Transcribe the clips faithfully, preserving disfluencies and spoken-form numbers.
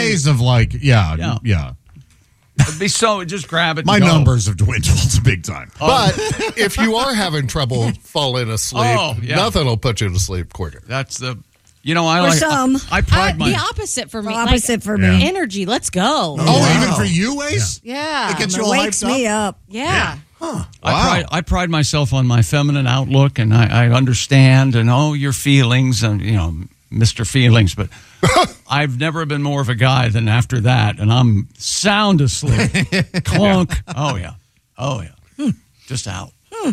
days of like, yeah, Yeah. yeah. It'd be so, just grab it and My go. numbers have dwindled big time. But if you are having trouble falling asleep, Oh, yeah. nothing will put you to sleep quicker. That's the, you know, I For like, some. I, I Uh, pride my, the opposite for me. Opposite Like, for me. energy. Let's go. Oh, wow. even for you, Ace? Yeah. It gets It you all wakes hyped me up? up. Yeah. I, Wow. pride, I pride myself on my feminine outlook, and I, I understand and oh your feelings and you know Mister Feelings, but I've never been more of a guy than after that, and I'm sound asleep. Clunk. Oh yeah. Oh yeah. Just out.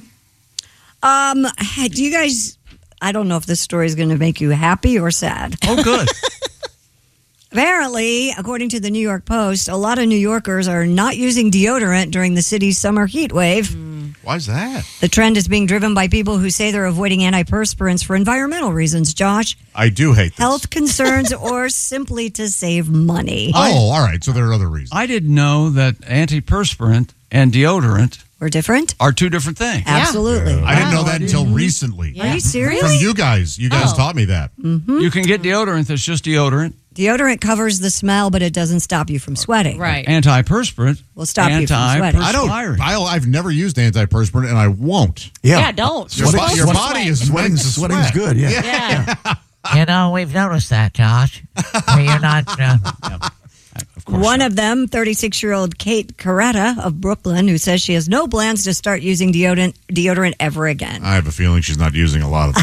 Um, hey, do you guys? I don't know if this story is going to make you happy or sad. Oh good. Apparently, according to the New York Post, a lot of New Yorkers are not using deodorant during the city's summer heat wave. Why's that? The trend is being driven by people who say they're avoiding antiperspirants for environmental reasons, Josh, I do hate this. health concerns, or simply to save money. Oh, all right. So there are other reasons. I didn't know that antiperspirant and deodorant We're different? are two different things. Absolutely. I didn't know that until recently. Are you serious? From you guys. You guys Oh. taught me that. You can get deodorant that's just deodorant. Deodorant covers the smell, but it doesn't stop you from sweating. Right. Antiperspirant Will stop you from sweating. I don't. antiperspiring. I'll, I've never used antiperspirant, and I won't. Yeah, don't. Your, You're bo- supposed your to body sweat. is meant to Sweating's sweat. good, yeah. Yeah. You know, we've noticed that, Josh. You're not. Uh, Of course. One of them, thirty-six-year-old Kate Coretta of Brooklyn, who says she has no plans to start using deodorant, deodorant ever again. I have a feeling she's not using a lot of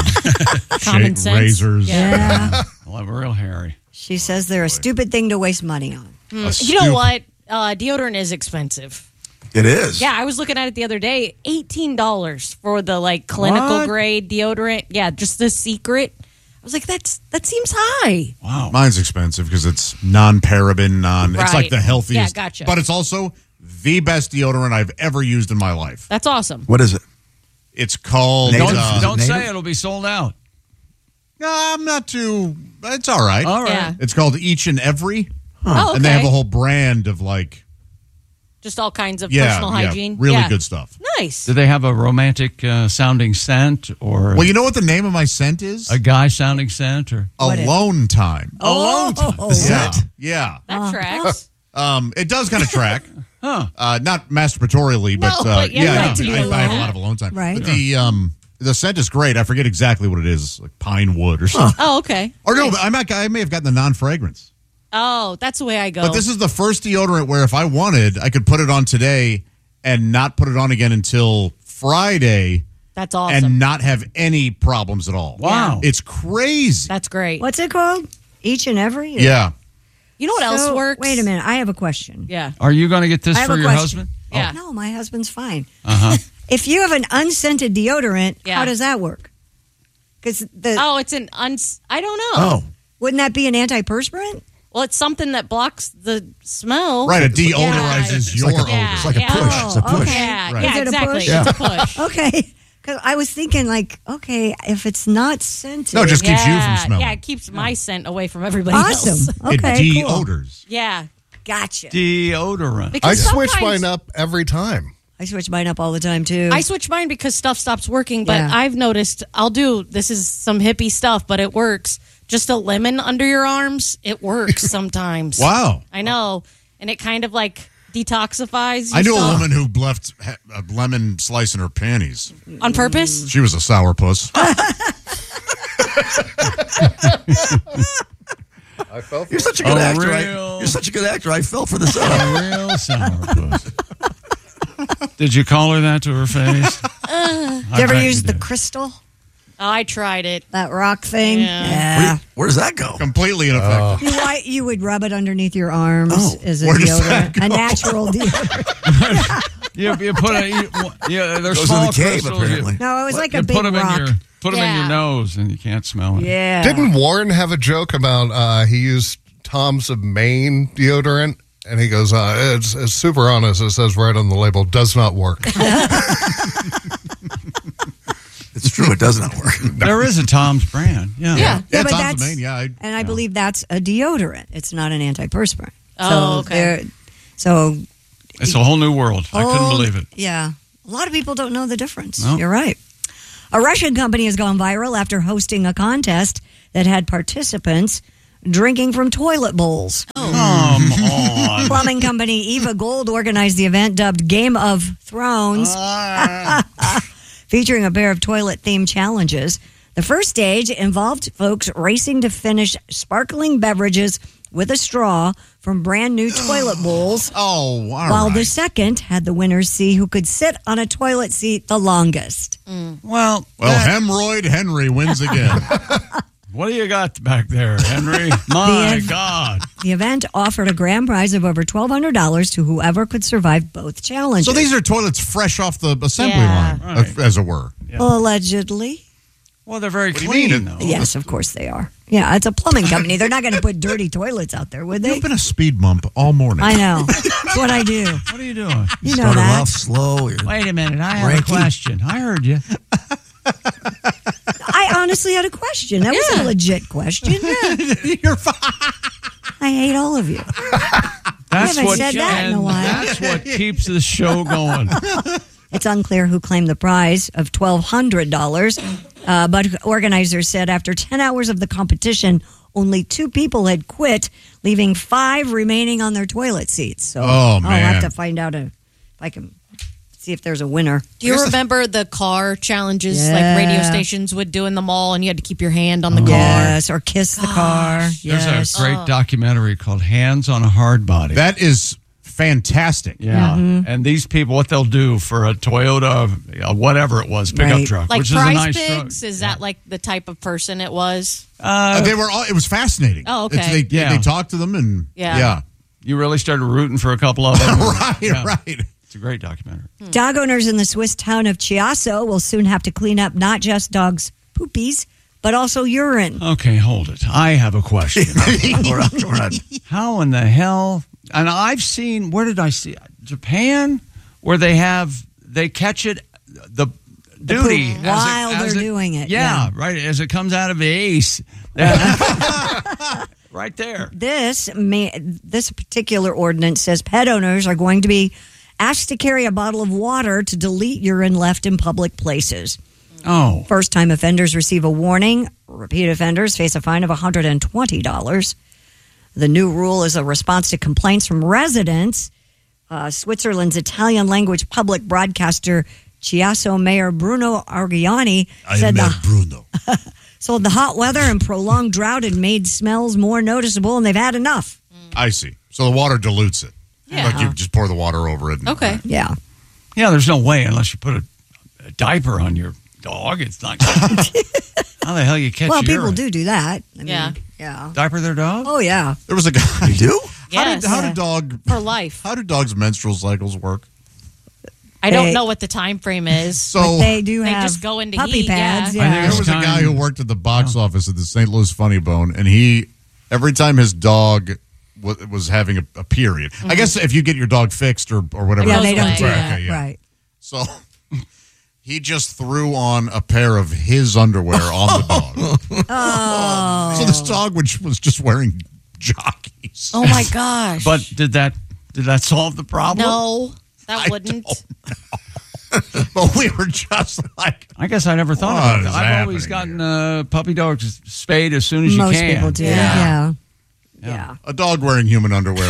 Common shave, sense. razors. Yeah. Well, I'm real hairy. She says they're a stupid thing to waste money on. A You know stupid- what? Uh, deodorant is expensive. It is. Yeah, I was looking at it the other day. eighteen dollars for the like clinical What? grade deodorant. Yeah, just the secret. I was like, that's that seems high. Wow. Mine's expensive because it's non-paraben, non. It's Right. like the healthiest. Yeah, gotcha. But it's also the best deodorant I've ever used in my life. That's awesome. What is it? It's called. Native? Don't, uh, Is it don't say native? it'll be sold out. No, I'm not too. It's all right. All right. Yeah. It's called Each and Every, Oh, okay. and they have a whole brand of like Just all kinds of yeah, personal yeah, hygiene. really Yeah. good stuff. Nice. Do they have a romantic uh, sounding scent or Well, you know what the name of my scent is? a guy sounding scent or What is- Alone Time. Alone time. Yeah, yeah. That tracks. Um, it does kind of track. Huh. Uh, not masturbatorially, but, No, uh, but yeah, you yeah, like to be I, I have a alone. lot of alone time. Right. But the um, the scent is great. I forget exactly what it is, like pine wood or something. Oh, okay. Or no, but I might I may have gotten the non fragrance. Oh, that's the way I go. But this is the first deodorant where if I wanted, I could put it on today and not put it on again until Friday that's awesome. and not have any problems at all. Wow. It's crazy. That's great. What's it called? Each and every? Yeah. You know what else So, works? Wait a minute. I have a question. Yeah. Are you going to get this I have for a your question. husband? Yeah. No, my husband's fine. Uh huh. If you have an unscented deodorant, Yeah. how does that work? Because the Oh, it's an uns. I don't know. Oh, wouldn't that be an antiperspirant? Well, it's something that blocks the smell. Right. It Yeah. deodorizes It's your like a- Yeah. It's like a yeah. push. It's a Oh, push. okay. Yeah. Right. Yeah. Is it a Exactly. push? It's a push. Okay. Because I was thinking, like, okay, if it's not scented. No, it just keeps you Yeah. from smelling. Yeah, it keeps my scent away from everybody awesome. else. Okay. it cool. deodors. Yeah. Gotcha. Deodorant. I Because switch sometimes- mine up every time. I switch mine up all the time, too. I switch mine because stuff stops working, but Yeah. I've noticed I'll do this is some hippie stuff, but it works. Just a lemon under your arms, it works sometimes. Wow. I know. And it kind of like detoxifies I knew a yourself. woman who left ha- a lemon slice in her panties. On purpose? She was a sourpuss. I felt You're such a good A actor. I, real- you're such a good actor. I fell for this. A Uh, real sourpuss. Did you call her that to her face? Did you ever use the crystal? Oh, I tried it. That rock thing? Yeah. Yeah. where, do you- where does that go? Completely ineffective. You, why, you would rub it underneath your arms Oh, as a where does that deodorant. A natural deodorant. You, you put a you, yeah. They're Goes in small the cave, crystals. apparently. No, it was like You a big put them rock. in your put them in your Yeah. nose, and you can't smell it. Yeah. Didn't Warren have a joke about uh, he used Tom's of Maine deodorant? And he goes, uh, it's, it's super honest. It says right on the label, does not work. It's true. It does not work. There is a Tom's brand. Yeah. Yeah. Yeah, but Tom's that's- the main. Yeah, I, And I believe that's a deodorant. It's not an antiperspirant. Oh, so okay. there- So, It's a whole new world. I couldn't oh, believe it. Yeah. A lot of people don't know the difference. No. You're right. A Russian company has gone viral after hosting a contest that had participants drinking from toilet bowls. Oh. Come on. Plumbing company Eva Gold organized the event dubbed Game of Thrones, featuring a pair of toilet-themed challenges. The first stage involved folks racing to finish sparkling beverages with a straw from brand new toilet bowls. Oh, all While right. the second had the winners see who could sit on a toilet seat the longest. Well, Well, that- hemorrhoid Henry wins again. what do you got back there, Henry? My The- God. The event offered a grand prize of over twelve hundred dollars to whoever could survive both challenges. So these are toilets fresh off the assembly Yeah. line, Right. as it were. Allegedly. Well, they're very What do you clean, mean? though. Yes, of course they are. Yeah, it's a plumbing company. They're not going to put dirty toilets out there, would they? You've been a speed bump all morning. I know. That's what I do. What are you doing? You know Started that. off slow. You're Wait a minute. I have Ranky. a question. I heard you. I honestly had a question. That was a legit question. You're fine. I hate all of you. That's haven't what, said that in a and while. That's what keeps the show going. It's unclear who claimed the prize of twelve hundred dollars, uh, but organizers said after ten hours of the competition, only two people had quit, leaving five remaining on their toilet seats. So Oh, I'll man. have to find out if, if I can see if there's a winner. Do you remember the car challenges like Yeah. radio stations would do in the mall, and you had to keep your hand on the car? Yes, or kiss the car. There's Yes. a great documentary called Hands on a Hard Body. That is fantastic. yeah. Mm-hmm. And these people, what they'll do for a Toyota, uh, whatever it was, pickup Right. truck, Like which is a Prize nice Pigs, truck. is that like the type of person it was? Uh, they were all, it was fascinating. Oh, okay. It's- they, Yeah. they talked to them and Yeah. yeah. You really started rooting for a couple of them. right, Yeah. right. It's a great documentary. Dog owners in the Swiss town of Chiasso will soon have to clean up not just dogs' poopies, but also urine. Okay, hold it. I have a question. we're not, we're not, How in the hell? And I've seen, where did I see? Japan, where they have, they catch it, the duty. poop as while it- as they're it- doing it, Yeah, yeah. right. As it comes out of the ace. Right there. This may, this particular ordinance says pet owners are going to be asked to carry a bottle of water to delete urine left in public places. Oh. First-time offenders receive a warning. Repeat offenders face a fine of one hundred twenty dollars. The new rule is a response to complaints from residents. Uh, Switzerland's Italian-language public broadcaster Chiasso Mayor Bruno Argiani said the, Bruno. so the hot weather and prolonged drought had made smells more noticeable, and they've had enough. I see. So the water dilutes it. Yeah. Like you just pour the water over it. and- Okay. Yeah. Yeah, there's no way unless you put a, a diaper on your dog. It's not. How the hell you catch Well, people urine? do do that. I mean, Yeah. Yeah. Diaper their dog? Oh, yeah. There was a guy. you do? How, Yes. did, how did dog For life. How do dogs' menstrual cycles work? I don't They- know what the time frame is. So They do They have just go into puppy heat, pads. yeah. I Yeah. think there it's was a guy time- who worked at the box office at the Saint Louis Funny Bone, and he every time his dog w- was having a, a period. I guess if you get your dog fixed or or whatever. Yeah, goes they don't away, do yeah. that. Okay, yeah. Right. So he just threw on a pair of his underwear on the dog. Oh. So this dog was, was just wearing jockeys. Oh my gosh. But did that did that solve the problem? no, that I wouldn't. But we were just like, I guess I never thought What about it. is I've always happening gotten uh, puppy dogs spayed as soon as Most you can. people do. Yeah. Yeah. Yeah. a dog wearing human underwear.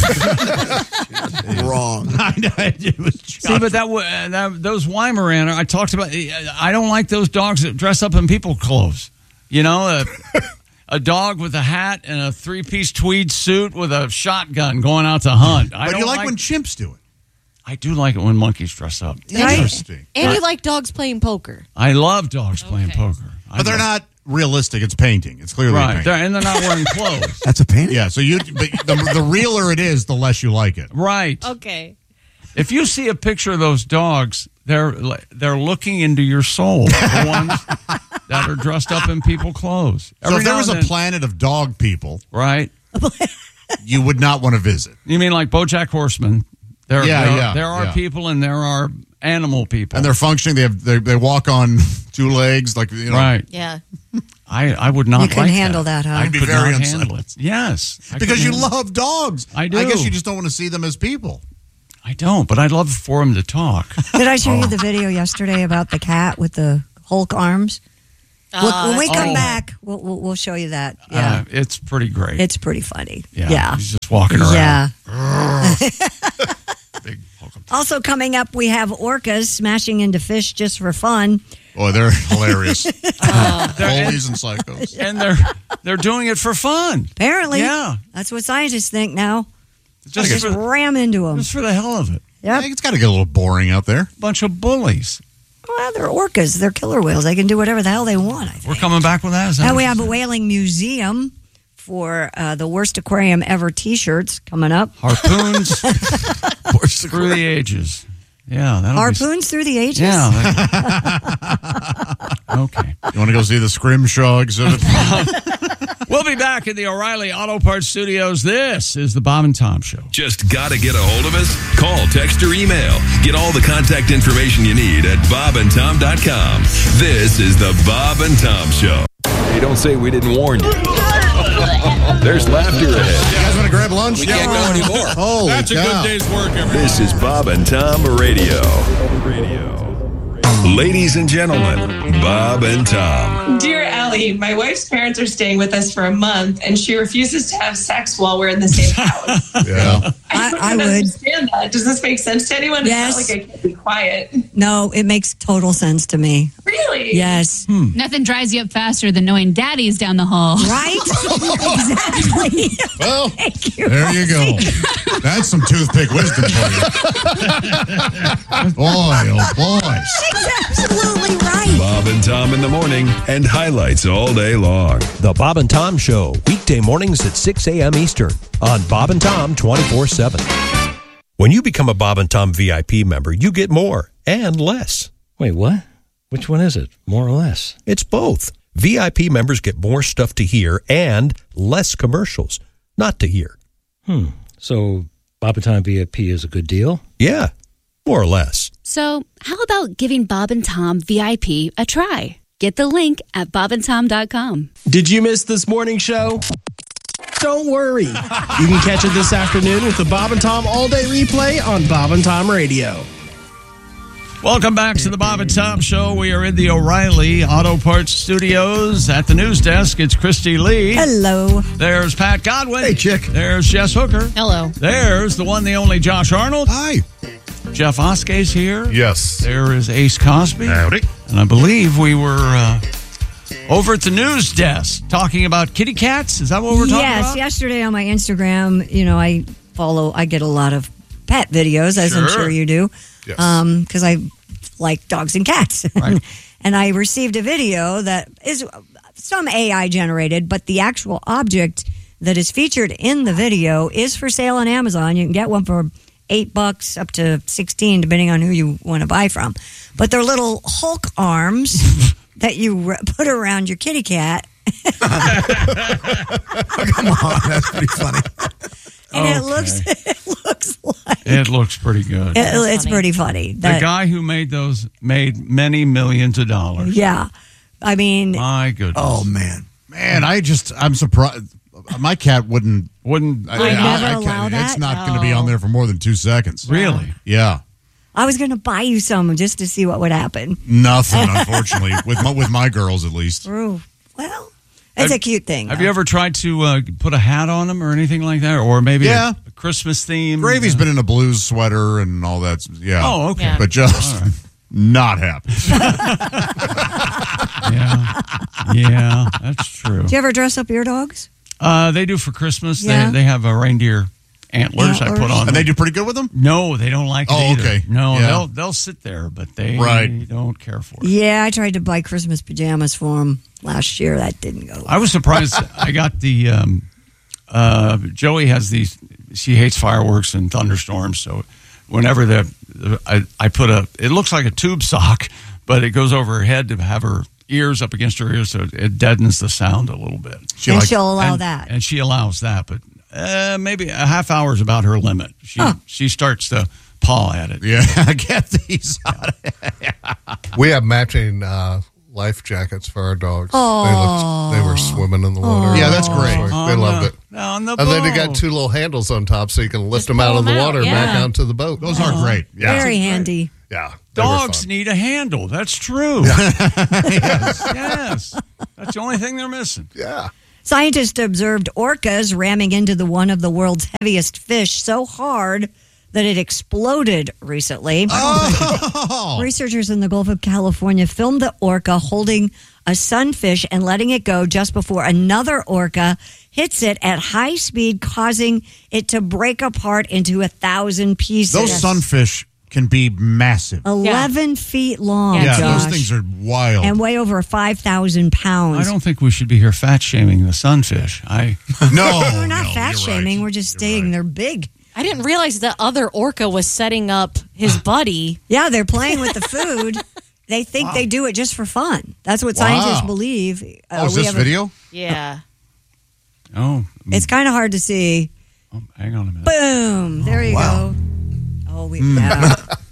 Wrong. I know, it was just, See, but that, w- uh, that those Weimaraner, I talked about. uh, I don't like those dogs that dress up in people clothes. You know, a, a dog with a hat and a three-piece tweed suit with a shotgun going out to hunt. I but don't you like, when chimps do it. I do like it when monkeys dress up. Interesting. And you like dogs playing poker. I love dogs playing Okay. poker. I But they're love- not realistic. It's painting. It's clearly a right, painting. they're, and they're not wearing clothes. That's a painting? Yeah, so you, but the, the realer it is, the less you like it. Right. Okay. If you see a picture of those dogs, they're they're looking into your soul. The ones that are dressed up in people clothes. So Every if there now was a and then- planet of dog people, right? you would not want to visit. You mean like BoJack Horseman? There, Yeah, there, yeah, there are yeah. people and there are animal people. And they're functioning. They have they, they walk on two legs, like you know. right. Yeah. I, I would not. You couldn't like handle that, huh? I I'd be could very not unsettled. handle it. Yes, I Because couldn't you handle it. love dogs. I do. I guess you just don't want to see them as people. I don't, but I'd love for him to talk. Did I show you the video yesterday about the cat with the Hulk arms? Well, when we come Oh. back, we'll, we'll we'll show you that. Yeah, Uh, it's pretty great. it's pretty funny. yeah. yeah. He's just walking around. Yeah. Big welcome. Also coming up, we have orcas smashing into fish just for fun. Boy, they're hilarious. Bullies and psychos. And they're they're doing it for fun. Apparently, Yeah. that's what scientists think now. Just, Just for, ram into them. just for the hell of it. Yep. It's got to get a little boring out there. Bunch of bullies. Well, they're orcas. They're killer whales. They can do whatever the hell they want, I think. We're coming back with that. Is that Now what we you have a said? whaling museum for uh, the worst aquarium ever T-shirts coming up. Harpoons through the ages. Yeah. that'll be- Harpoons through the ages. Yeah. that- okay. You want to go see the Scrimshaw exhibit? We'll be back in the O'Reilly Auto Parts Studios. This is the Bob and Tom Show. Just gotta get a hold of us? Call, text, or email. Get all the contact information you need at bob and tom dot com. This is the Bob and Tom Show. Hey, don't say we didn't warn you. There's laughter ahead. You guys want to grab lunch? We can't go anymore. Holy That's cow. a good day's work, everyone. This is Bob and Tom Radio. Radio. Ladies and gentlemen, Bob and Tom. Dear Ellie, my wife's parents are staying with us for a month, and she refuses to have sex while we're in the same house. Yeah. I, don't I even would. understand that. Does this make sense to anyone? Yes. It's not like I can't be quiet. No, it makes total sense to me. Really? Yes. Nothing dries you up faster than knowing daddy's down the hall. Right? Exactly. Well, Thank you. there you go. That's some toothpick wisdom for you. Boy, oh boy. She's absolutely right. Bob and Tom in the morning and highlights all day long. The Bob and Tom Show, weekday mornings at six a.m. Eastern on Bob and Tom twenty-four seven. When you become a Bob and Tom V I P member, you get more and less. Wait, what? Which one is it? More or less? It's both. V I P members get more stuff to hear and less commercials not to hear. Hmm. So Bob and Tom V I P is a good deal? Yeah, more or less. So, how about giving Bob and Tom V I P a try? Get the link at bob and tom dot com. Did you miss this morning show? Don't worry. You can catch it this afternoon with the Bob and Tom All Day Replay on Bob and Tom Radio. Welcome back to the Bob and Tom Show. We are in the O'Reilly Auto Parts Studios. At the news desk, it's Christy Lee. Hello. There's Pat Godwin. Hey, chick. There's Jess Hooker. Hello. There's the one, the only Josh Arnold. Hi. Jeff Oskay's here. Yes. There is Ace Cosby. Howdy. And I believe we were uh, over at the news desk talking about kitty cats. Is that what we're talking yes, about? yesterday on my Instagram, you know, I follow, I get a lot of pet videos, as I'm Sure. sure you do. Yes. Um, because I like dogs and cats. Right. And I received a video that is some A I generated, but the actual object that is featured in the video is for sale on Amazon. You can get one for eight bucks up to sixteen, depending on who you want to buy from. But they're little Hulk arms that you r- put around your kitty cat. Come on, that's pretty funny. And it Okay. looks, it looks like It looks pretty good. it, it's funny. pretty funny. The That- guy who made those made many millions of dollars. yeah, I mean, My goodness. Oh, man. Man, I just, I'm surprised. My cat wouldn't. Wouldn't I, Would never I- I allow can't- that? It's not going to be on there for more than two seconds. really? Yeah. I was going to buy you some just to see what would happen. Nothing, unfortunately, with my, with my girls at least. Ooh, well, it's Have- a cute thing. Have though. you ever tried to uh, put a hat on them or anything like that, or maybe Yeah. a, a Christmas theme? Gravy's been in a blues sweater and all that. Yeah. Oh, okay. Yeah. But just All right. not happy. Yeah, yeah, that's true. Do you ever dress up your dogs? Uh, they do for Christmas. Yeah. They they have a reindeer antlers, I put Antlers. on. And them. they do pretty good with them? No, they don't like it Oh, either. okay. No, Yeah. they'll they'll sit there, but they Right. don't care for it. Yeah, I tried to buy Christmas pajamas for them last year. That didn't go. I was surprised. I got the um, uh, Joey has these. She hates fireworks and thunderstorms, so whenever the, the I, I put a, it looks like a tube sock, but it goes over her head to have her ears up against her ears, so it deadens the sound a little bit. She and likes- she'll allow and, that. and she allows that, but uh, maybe a half hour is about her limit. She Huh. she starts to paw at it. Yeah, get these out. We have matching uh, life jackets for our dogs. They, looked, they were swimming in the water. Yeah, that's great. They On loved the- it. On the And then they got boat. two little handles on top so you can lift Just them out pull of the them out, water and back yeah. onto the boat. Those are great. Yeah. Very handy. Yeah. Dogs fun. need a handle. That's true. yes. yes. That's the only thing they're missing. Yeah. Scientists observed orcas ramming into the one of the world's heaviest fish so hard that it exploded recently. Oh. Researchers in the Gulf of California filmed the orca holding a sunfish and letting it go just before another orca hits it at high speed, causing it to break apart into a thousand pieces. Those sunfish can be massive. eleven feet long, Yeah, Josh, those things are wild. and weigh over five thousand pounds. I don't think we should be here fat shaming the sunfish. I no, We're not no, fat you're shaming. right. We're just saying they're big. I didn't realize the other orca was setting up his buddy. Yeah, they're playing with the food. They think they do it just for fun. That's what Wow. scientists believe. Uh, Oh, is we this have a- video? Yeah. oh, It's kind of hard to see. oh, hang on a minute. Boom! There you wow. go. Oh, we. Yeah.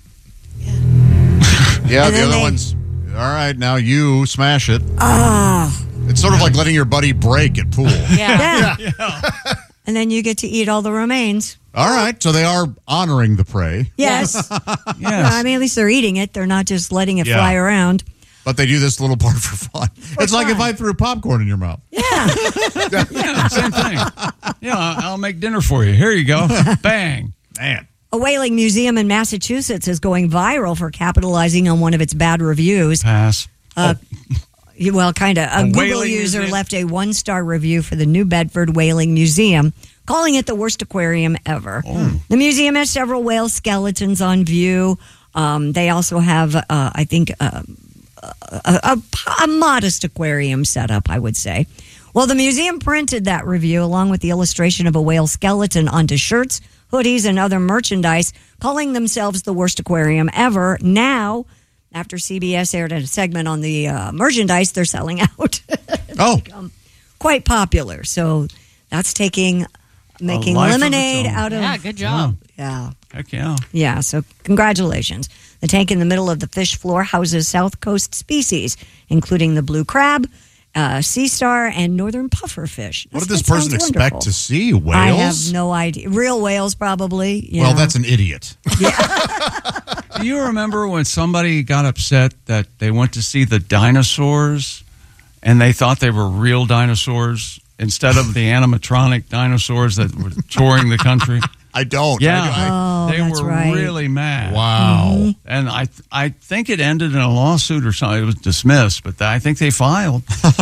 Yeah, And the then other they- one's. All right, now you smash it. Ah. It's sort of like letting your buddy break at pool. Yeah. Yeah. And then you get to eat all the remains. All right, so they are honoring the prey, Yes. Yes. Well, I mean, at least they're eating it. They're not just letting it Yeah. fly around. but they do this little part for fun. it's like if fun. I threw popcorn in your mouth. yeah, same thing. Yeah, I'll make dinner for you. Here you go. Bang. Man. A whaling museum in Massachusetts is going viral for capitalizing on one of its bad reviews. Pass. Uh, Well, kind of. A, A Google whaling user museum? left a one-star review for the New Bedford Whaling Museum, calling it the worst aquarium ever. Oh. The museum has several whale skeletons on view. Um, they also have, uh, I think, uh, a, a, a modest aquarium setup, I would say. Well, the museum printed that review along with the illustration of a whale skeleton onto shirts, hoodies, and other merchandise, calling themselves the worst aquarium ever. Now, after C B S aired a segment on the uh, merchandise, they're selling out. Oh, Quite popular. So that's taking, making life of its lemonade own. out of. Yeah, good job. Yeah. Heck yeah. Yeah, so congratulations. The tank in the middle of the fish floor houses South Coast species, including the blue crab, uh, sea star, and northern pufferfish. what did That's- this that person sounds expect wonderful. to see? Whales? I have no idea. Real whales, probably. Yeah. Well, that's an idiot. Do you remember when somebody got upset that they went to see the dinosaurs and they thought they were real dinosaurs instead of the animatronic dinosaurs that were touring the country? I don't. Yeah, I- I- Oh, they that's were right. really mad. wow. And I I think it ended in a lawsuit or something. It was dismissed, but I think they filed.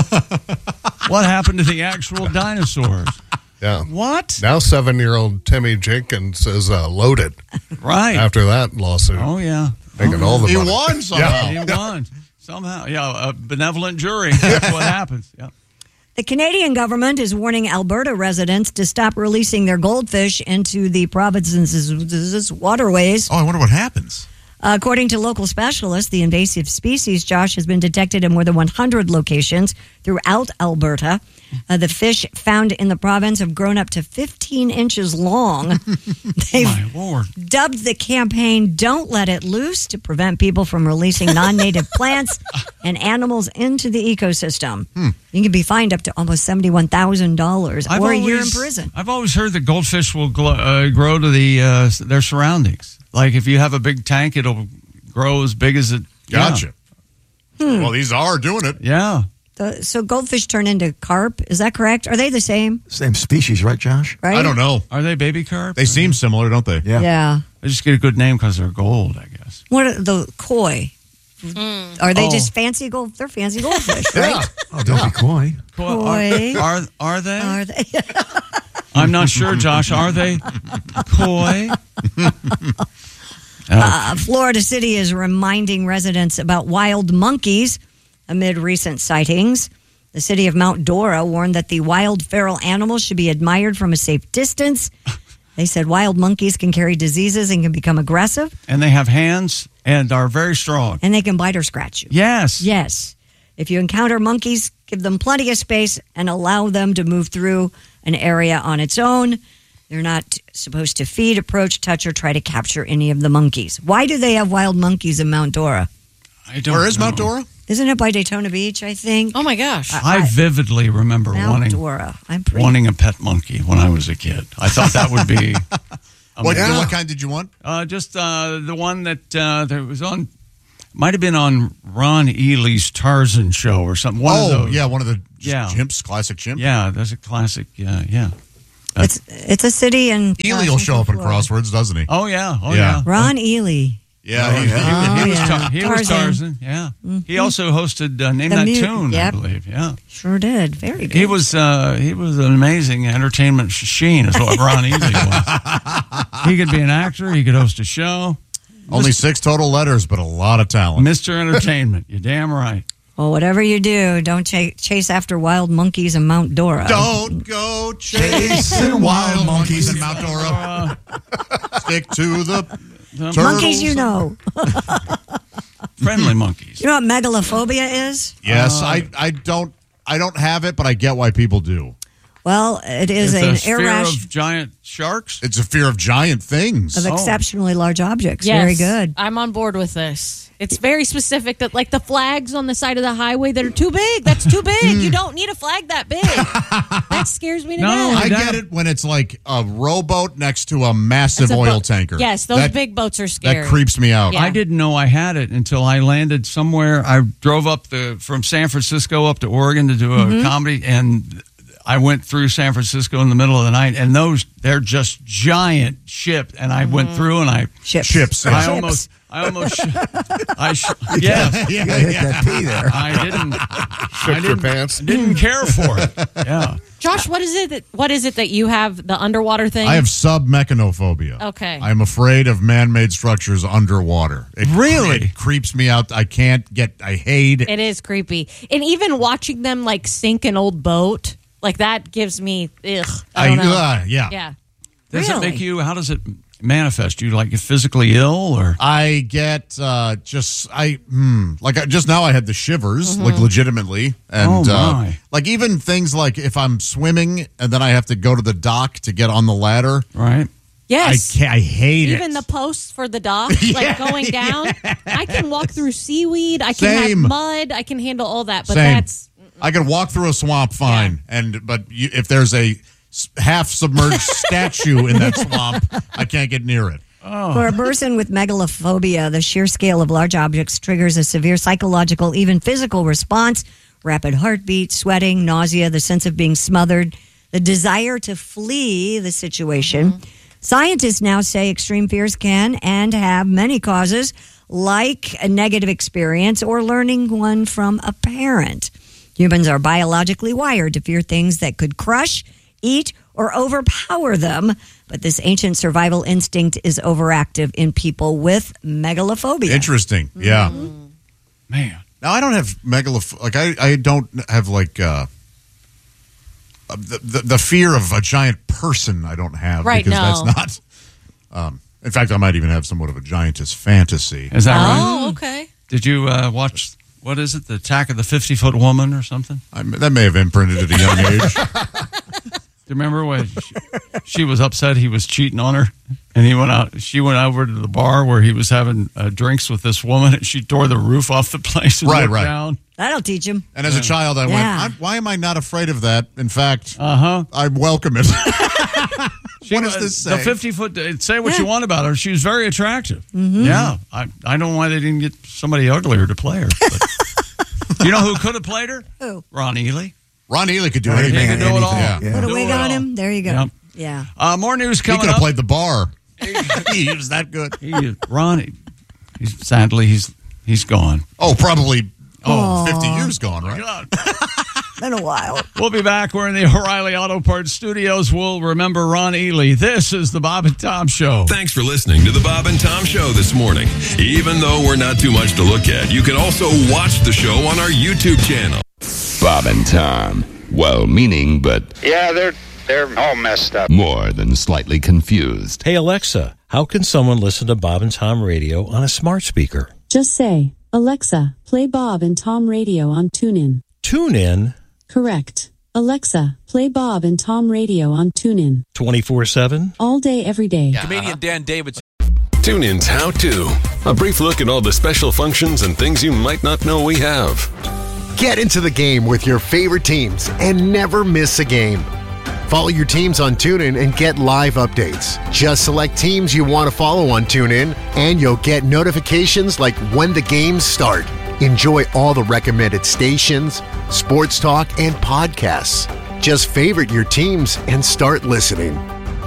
What happened to the actual dinosaurs? Yeah. What? Now seven-year-old Timmy Jenkins is uh, loaded Right. after that lawsuit. Oh, yeah. Making all the He money. won somehow. He won. Somehow. Yeah, a benevolent jury. That's what happens. Yeah. The Canadian government is warning Alberta residents to stop releasing their goldfish into the province's waterways. Oh, I wonder what happens. According to local specialists, the invasive species, Josh, has been detected in more than one hundred locations throughout Alberta. Uh, the fish found in the province have grown up to fifteen inches long. They've My Lord. dubbed the campaign Don't Let It Loose to prevent people from releasing non-native plants and animals into the ecosystem. You can be fined up to almost seventy-one thousand dollars I've or a year in always- prison. I've always heard that goldfish will glo- uh, grow to the uh, their surroundings. Like if you have a big tank, it'll grow as big as it. Gotcha. Well, these are doing it. Yeah. The- so goldfish turn into carp. Is that correct? Are they the same? Same species, right, Josh? Right? I don't know. Are they baby carp? They seem similar, don't they? Yeah. Yeah. They just get a good name because they're gold, I guess. What are the koi? Are they Oh. just fancy gold? They're fancy goldfish, right? Oh, don't be coy. Koi. Are, are, are they? Are they? I'm not sure, Josh. Are they koi? Uh, Florida City is reminding residents about wild monkeys amid recent sightings. The city of Mount Dora warned that the wild feral animals should be admired from a safe distance. They said wild monkeys can carry diseases and can become aggressive, And they have hands and are very strong. and they can bite or scratch you. Yes. Yes. If you encounter monkeys, give them plenty of space and allow them to move through an area on its own. They're not supposed to feed, approach, touch, or try to capture any of the monkeys. Why do they have wild monkeys in Mount Dora? I don't Where is know. Mount Dora? Isn't it by Daytona Beach, I think? Oh my gosh. I vividly remember Mount wanting Dora. I'm pretty. wanting a pet monkey when I was a kid. I thought that would be What, amazing. what kind did you want? Uh, just uh, the one that uh, that was on Might have been on Ron Ely's Tarzan show or something. One oh, of those. yeah, one of the Yeah. chimps, classic chimp. Yeah, that's a classic. Yeah, yeah. It's it's a city in. Ely will show up in Crosswords, doesn't he? Oh yeah, oh Yeah. yeah. Ron Ely. Yeah, Oh, he, yeah. he- He, was, yeah. Tar- he was Tarzan. Tarzan. Yeah, he also hosted uh, Name The That mu- Tune, yep. I believe. Yeah, Sure did. Very good. he was uh, he was an amazing entertainment machine. Is what Ron Ely was. He could be an actor. He could host a show. only six total letters, but a lot of talent. Mister Entertainment. You're damn right. Well, whatever you do, don't ch- chase after wild monkeys in Mount Dora. Don't go chasing wild monkeys in Mount Dora. Stick to the, The turtles. Monkeys, you know. Friendly monkeys. You know what megalophobia is? Yes, I, I don't I don't have it, but I get why people do. Well, it is It's an a fear irrational of giant sharks. It's a fear of giant things. of exceptionally large objects. Yes, Very good. I'm on board with this. It's very specific that, like the flags on the side of the highway that are too big. That's too big. You don't need a flag that big. That scares me to No, death. I that- get it when it's like a rowboat next to a massive It's a oil boat. tanker. Yes, those That- big boats are scary. That creeps me out. Yeah. I didn't know I had it until I landed somewhere. I drove up the from San Francisco up to Oregon to do a Mm-hmm. comedy, and I went through San Francisco in the middle of the night, and those they're just giant ships. And I went through, and I Ships. Ships. I yeah. almost, I almost, sh- I sh- yeah, yeah, Hit yeah. that P there. I didn't, Shook your pants. didn't care for it. Yeah, Josh, what is it? That, what is it that you have? The underwater thing? I have submechanophobia. Okay. I'm afraid of man-made structures underwater. It, Really? It creeps me out. I can't get, I hate it. It is creepy, and even watching them like sink an old boat, like that gives me ugh. I don't know. uh, yeah. Yeah. does Really? it make you? How does it manifest? You like physically ill or? I get uh, just I hmm, like I, just now I had the shivers like legitimately and Oh, uh, my. like even things like if I'm swimming and then I have to go to the dock to get on the ladder. Right. Yes. I can't, I hate Even it. the posts for the dock, like going down. I can walk through seaweed. I can Same. have mud. I can handle all that. But Same. that's I can walk through a swamp fine, and but you, if there's a s- half submerged statue in that swamp, I can't get near it. For a person with megalophobia, the sheer scale of large objects triggers a severe psychological, even physical response. Rapid heartbeat, sweating, nausea, the sense of being smothered, the desire to flee the situation. Scientists now say extreme fears can and have many causes, like a negative experience or learning one from a parent. Humans are biologically wired to fear things that could crush, eat, or overpower them, but this ancient survival instinct is overactive in people with megalophobia. Interesting, yeah. Man. Now I don't have megaloph like I, I don't have like uh, uh, the, the the fear of a giant person. I don't have Right, because no. that's not. Um, in fact, I might even have somewhat of a giantess fantasy. Is that right? oh okay. Did you uh, watch? What is it? The Attack of the Fifty Foot Woman or something? I, that may have imprinted at a young age. Do you remember when she, she was upset he was cheating on her, and he went out? She went over to the bar where he was having uh, drinks with this woman, and she tore the roof off the place and Right, looked right. down. That'll teach him. And as a child, I Yeah. went, I'm, "Why am I not afraid of that? In fact, Uh huh. I welcome it." She, What does this The say? fifty foot. Say what you Yeah. want about her. She was very attractive. Mm-hmm. Yeah, I I don't know why they didn't get somebody uglier to play her. But you know who could have played her? Who? Ron Ely. Ron Ely could do Right, anything. He could do it all. Yeah. Put a Do wig it on all. him. There you go. Yep. Yeah. Uh, more news He coming could have up. played the bar. he was that good. He, Ron, he's, sadly, he's he's gone. Oh, probably Oh. fifty years gone, right? God. Been a while. We'll be back. We're in the O'Reilly Auto Parts studios. We'll remember Ron Ely. This is the Bob and Tom Show. Thanks for listening to the Bob and Tom Show this morning. Even though we're not too much to look at, you can also watch the show on our YouTube channel. Bob and Tom. Well-meaning, but Yeah, they're they're all messed up. more than slightly confused. Hey, Alexa, how can someone listen to Bob and Tom Radio on a smart speaker? Just say, Alexa, play Bob and Tom Radio on TuneIn. TuneIn Correct. Alexa, play Bob and Tom Radio on TuneIn. twenty-four seven? All day, every day. Comedian Dan Davidson. TuneIn's How To. A brief look at all the special functions and things you might not know we have. Get into the game with your favorite teams and never miss a game. Follow your teams on TuneIn and get live updates. Just select teams you want to follow on TuneIn, and you'll get notifications like when the games start. Enjoy all the recommended stations, sports talk, and podcasts. Just favorite your teams and start listening.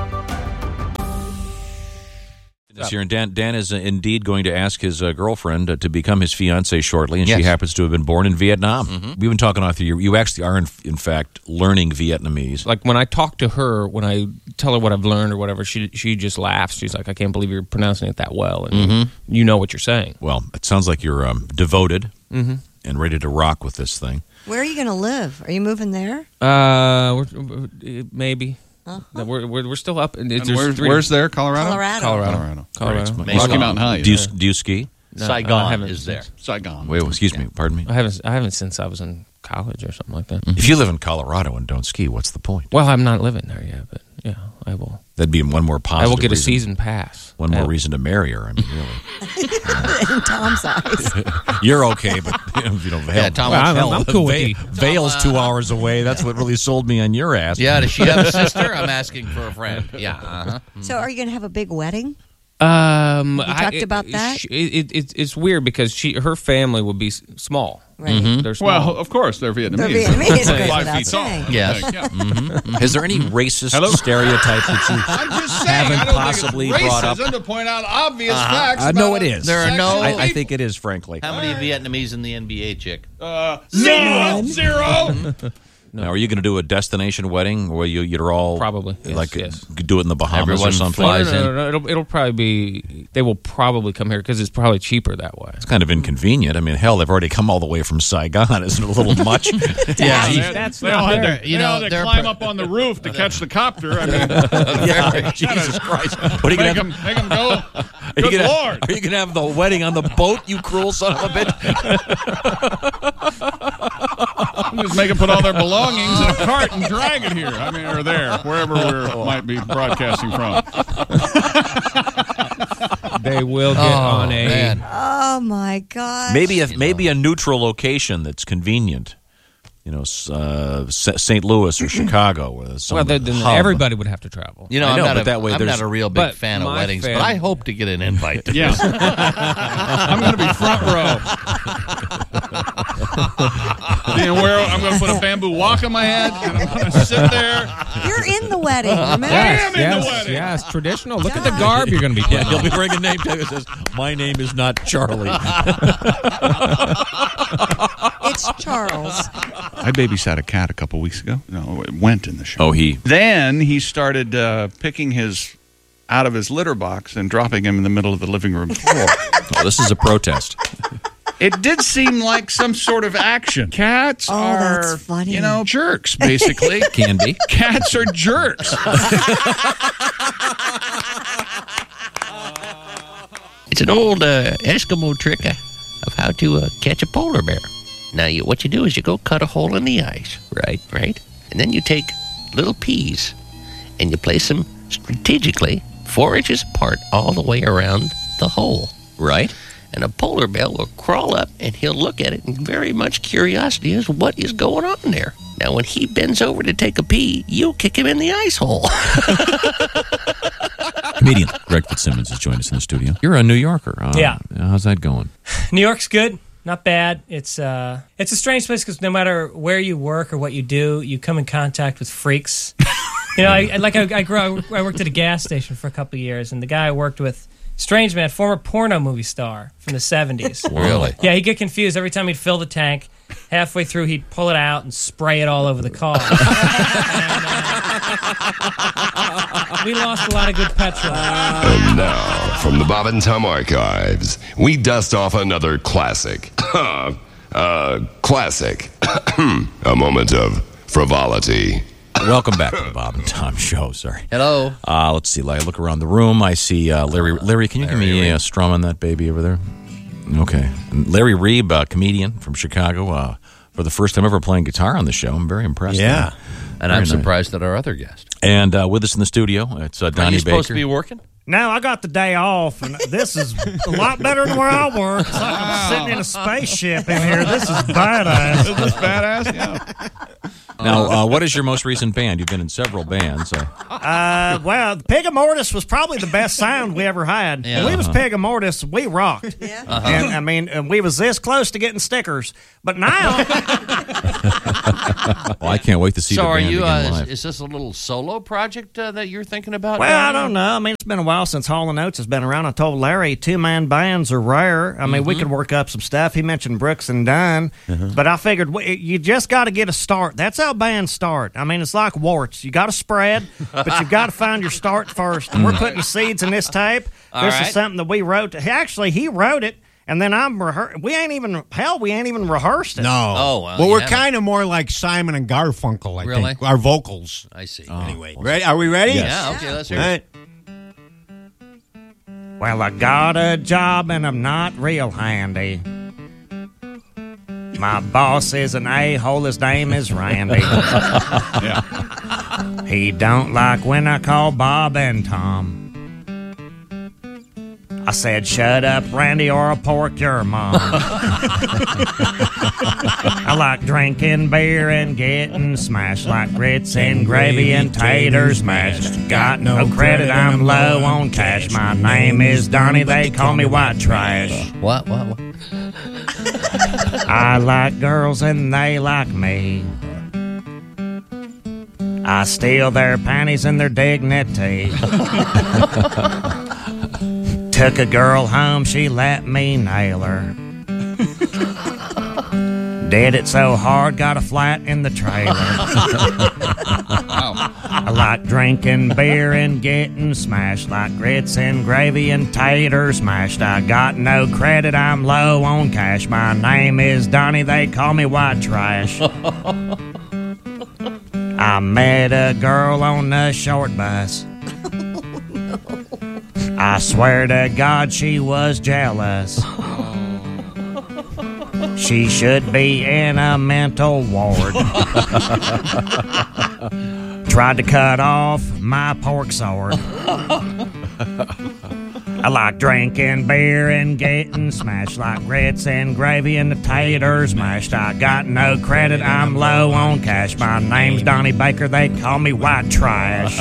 This year, and Dan, Dan is uh, indeed going to ask his uh, girlfriend uh, to become his fiancée shortly, and Yes. she happens to have been born in Vietnam. Mhm. We've been talking all through. You, you actually are, in, in fact, learning Vietnamese. Like when I talk to her, when I tell her what I've learned or whatever, she she just laughs. She's like, "I can't believe you're pronouncing it that well," and Mhm. you know what you're saying. Well, it sounds like you're um, devoted Mhm. and ready to rock with this thing. Where are you going to live? Are you moving there? Uh, we're, we're- maybe. Uh-huh. We're, we're we're still up. And And there's where's- three- where's there? Colorado? Colorado. Colorado. Colorado. Colorado. Great. Rocky Mountain High. Do you, yeah. do you ski? No, Saigon I haven't is there. Saigon. Wait, excuse me. Pardon me. I haven't I haven't since I was in college or something like that. If you live in Colorado and don't ski, what's the point? Well, I'm not living there yet, but yeah, I will. That'd be one more positive I will get a reason- season pass. One more I- reason to marry her. I mean, really. In Tom's eyes. You're okay, but you know, hell, Yeah, Tom, hell, I'm- I'm cool with Va- you. Vale's two hours away. That's what really sold me on your ass. Yeah, does she have a sister? I'm asking for a friend. Yeah. Uh-huh. So are you going to have a big wedding? Um, You I- talked it- about that? It, it, it, it's weird because she her family would be s- small. Right. Mm-hmm. They're small. Well, of course, they're Vietnamese. They're Vietnamese, They're goes five without feet tall. saying. Yes. Yeah. Mhm. Is there any racist Hello? stereotype that you I'm just saying, haven't I don't possibly think it's brought up? racism to point out obvious Uh-huh. facts. I know about it is. There are sex no- and I, I people. think it is, frankly. How many Vietnamese in the N B A, chick? Uh, zero, zero. Now, are you going to do a destination wedding where you you're all Probably, yes, like yes. do it in the Bahamas Everyone or something? No, flies no, no, in. no, It'll, it'll probably be. They will probably come here because it's probably cheaper that way. It's kind of inconvenient. I mean, hell, they've already come all the way from Saigon. Isn't it a little much? Yeah. They, That's they not all had fair. to, You they know, all had to they're climb pro- up on the roof to catch the copter. I mean, yeah, Jesus Christ! What are you make going them, make them go. Are Good you gonna, Lord. Are you going to have the wedding on the boat, you cruel son of a bitch? Just make them put all their belongings in a cart and drag it here. I mean, or there, wherever we might be broadcasting from. They will get Oh, on a. man. Oh, my God. Maybe a, maybe a neutral location that's convenient. You know, s- uh, S- Saint Louis or Chicago, where there's some Well, then, then hub. everybody would have to travel. You know, I I'm, know, not, but a, that way I'm there's- not a real big But fan of my weddings, fam- but I hope to get an invite to Yeah. this. I'm going to be front row. You know where I'm going to put a bamboo walk on my head, and I'm going to sit there. You're in the wedding, remember? Yes, am in yes, the wedding. yes, traditional. Look at the garb you're going to be Yeah, putting he'll on. be wearing a name tag that says, "My name is not Charlie." It's Charles. I babysat a cat a couple weeks ago. No, it went in the show. Oh, he. Then he started uh, picking his out of his litter box and dropping him in the middle of the living room floor. Oh, this is a protest. It did seem like some sort of action. Cats Oh, are, that's funny. you know, jerks, basically. Can be. Cats are jerks. It's an old uh, Eskimo trick uh, of how to uh, catch a polar bear. Now, you, what you do is you go cut a hole in the ice, right? Right? And then you take little peas and you place them strategically four inches apart all the way around the hole. Right? And a polar bear will crawl up and he'll look at it and very much curiosity is what is going on there. Now, when he bends over to take a pee, you kick him in the ice hole. Comedian Greg Fitzsimmons has joined us in the studio. You're a New Yorker. Uh, Yeah. How's that going? New York's good, not bad. It's uh, it's a strange place because no matter where you work or what you do, you come in contact with freaks. You know, I, I like I, I grew. I worked at a gas station for a couple of years, and the guy I worked with, strange man, former porno movie star from the seventies. Really? Yeah, he'd get confused every time he'd fill the tank. Halfway through, he'd pull it out and spray it all over the car. And, uh, we lost a lot of good petrol. And now, from the Bob and Tom archives, we dust off another classic. uh, classic. A moment of frivolity. Welcome back to the Bob and Tom Show. Sorry. Hello. Uh, let's see. I look around the room. I see uh, Larry. Larry, can you give me a strum on that baby over there? Okay. And Larry Reeb, a comedian from Chicago, uh, for the first time ever playing guitar on the show. I'm very impressed. Yeah. And I'm Very nice. surprised at our other guest. And uh, with us in the studio, it's uh, Donnie Are you supposed Baker. to be working? No, I got the day off, and this is a lot better than where I work. It's like I'm sitting in a spaceship in here. This is badass. Is this badass? Yeah. Now, uh, what is your most recent band? You've been in several bands. So. Uh, well, Pig Mortis was probably the best sound we ever had. Yeah. When we was Uh-huh. Pig Mortis, we rocked. Yeah. Uh-huh. And I mean, and we was this close to getting stickers. But now, Well, I can't wait to see so the are band you? again Uh, live. is, is this a little solo project uh, that you're thinking about? well, I down don't know. I mean, it's been a while since Hall and Oates has been around. I told Larry two man bands are rare. I mean, we Mhm. could work up some stuff. He mentioned Brooks and Dunn, but I figured we- you just got to get a start. That's how bands start. I mean, it's like warts. You got to spread, but you've got to find your start first. And we're putting the seeds in this tape. All this right. is something that we wrote. Actually, he wrote it. And then I'm rehearsing. We ain't even, hell, we ain't even rehearsed it. No. Oh, well, well, we're yeah. kind of more like Simon and Garfunkel, I Really? think. Our vocals. I see. Anyway, ready? Are we ready? Yes. Yeah, okay, let's hear All it. right. Well, I got a job and I'm not real handy. My boss is an a-hole. His name is Randy. He don't like when I call Bob and Tom. I said, shut up, Randy, or I'll pork your mom. I like drinking beer and getting smashed like grits and gravy and taters mashed. Got no credit, I'm low on cash. My name is Donnie, they call me white trash. What? What? What? I like girls and they like me. I steal their panties and their dignity. Took a girl home, she let me nail her. Did it so hard, got a flat in the trailer. I like drinking beer and getting smashed like grits and gravy and taters mashed. I got no credit, I'm low on cash. My name is Donnie, they call me white trash. I met a girl on a short bus. I swear to God she was jealous. She should be in a mental ward. Tried to cut off my pork sword. I like drinking beer and getting smashed like grits and gravy and the taters mashed. I got no credit, I'm low on cash. My name's Donnie Baker, they call me white trash.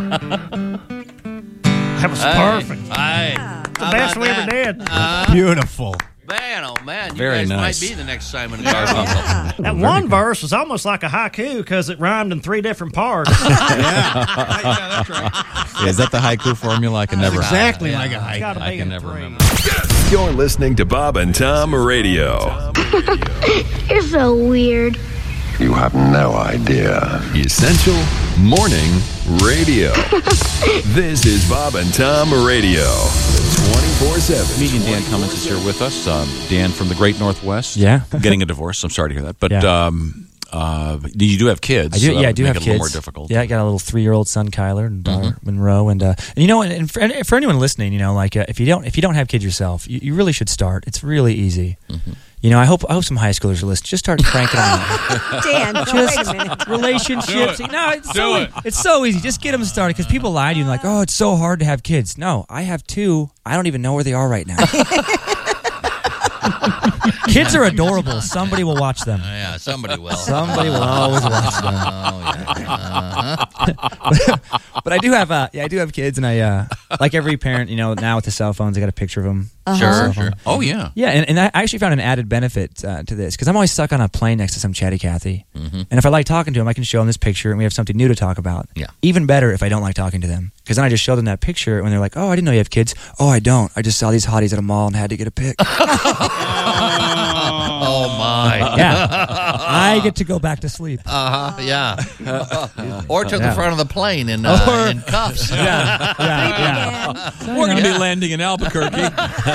That was Hey, perfect. Hey, The best we ever did. Beautiful. Man, oh man, you Very guys nice. might be the next Simon and Garfunkel. That one verse was almost like a haiku because it rhymed in three different parts. Yeah, is that the haiku formula? I can never. exactly like a haiku. Gotta I be can in never three. remember. You're listening to Bob and Tom Radio. You're so weird. You have no idea. Essential Morning Radio. This is Bob and Tom Radio. twenty-four seven. Comedian Dan Cummins is here with us. Um, Dan from the Great Northwest. Yeah. Getting a divorce. I'm sorry to hear that. But Yeah. um, uh, you do have kids. I do, so that yeah, I would do make have it a kids. little more difficult. Yeah, I got a little three-year-old son, Kyler, and daughter Mhm. Monroe, and, uh, and you know, and, and for, and for anyone listening, you know, like uh, if you don't if you don't have kids yourself, you, you really should start. It's really easy. Mm-hmm. You know, I hope I hope some high schoolers are listening. Just start cranking them out. Dan, no, Just wait a minute. relationships. Do it. No, it's Do so it. it's so easy. Just get them started because people lie to you and like, oh, it's so hard to have kids. No, I have two. I don't even know where they are right now. Kids are adorable. Somebody will watch them. Yeah, somebody will. Somebody will always watch them. Oh, yeah. Uh-huh. But I do have, uh, yeah, I do have kids, and I, uh, like every parent, you know, now with the cell phones, I got a picture of them. Sure, sure. Oh, yeah. Yeah, and, and I actually found an added benefit uh, to this because I'm always stuck on a plane next to some chatty Cathy, Mhm. and if I like talking to them, I can show them this picture, and we have something new to talk about. Yeah. Even better if I don't like talking to them because then I just show them that picture, when they're like, "Oh, I didn't know you have kids." "Oh, I don't. I just saw these hotties at a mall and had to get a pic." Oh my. Yeah, I get to go back to sleep. Uh huh. Yeah. Or to the Yeah. front of the plane in, uh, Or- in cuffs. Yeah, yeah, yeah. We're going to be landing in Albuquerque.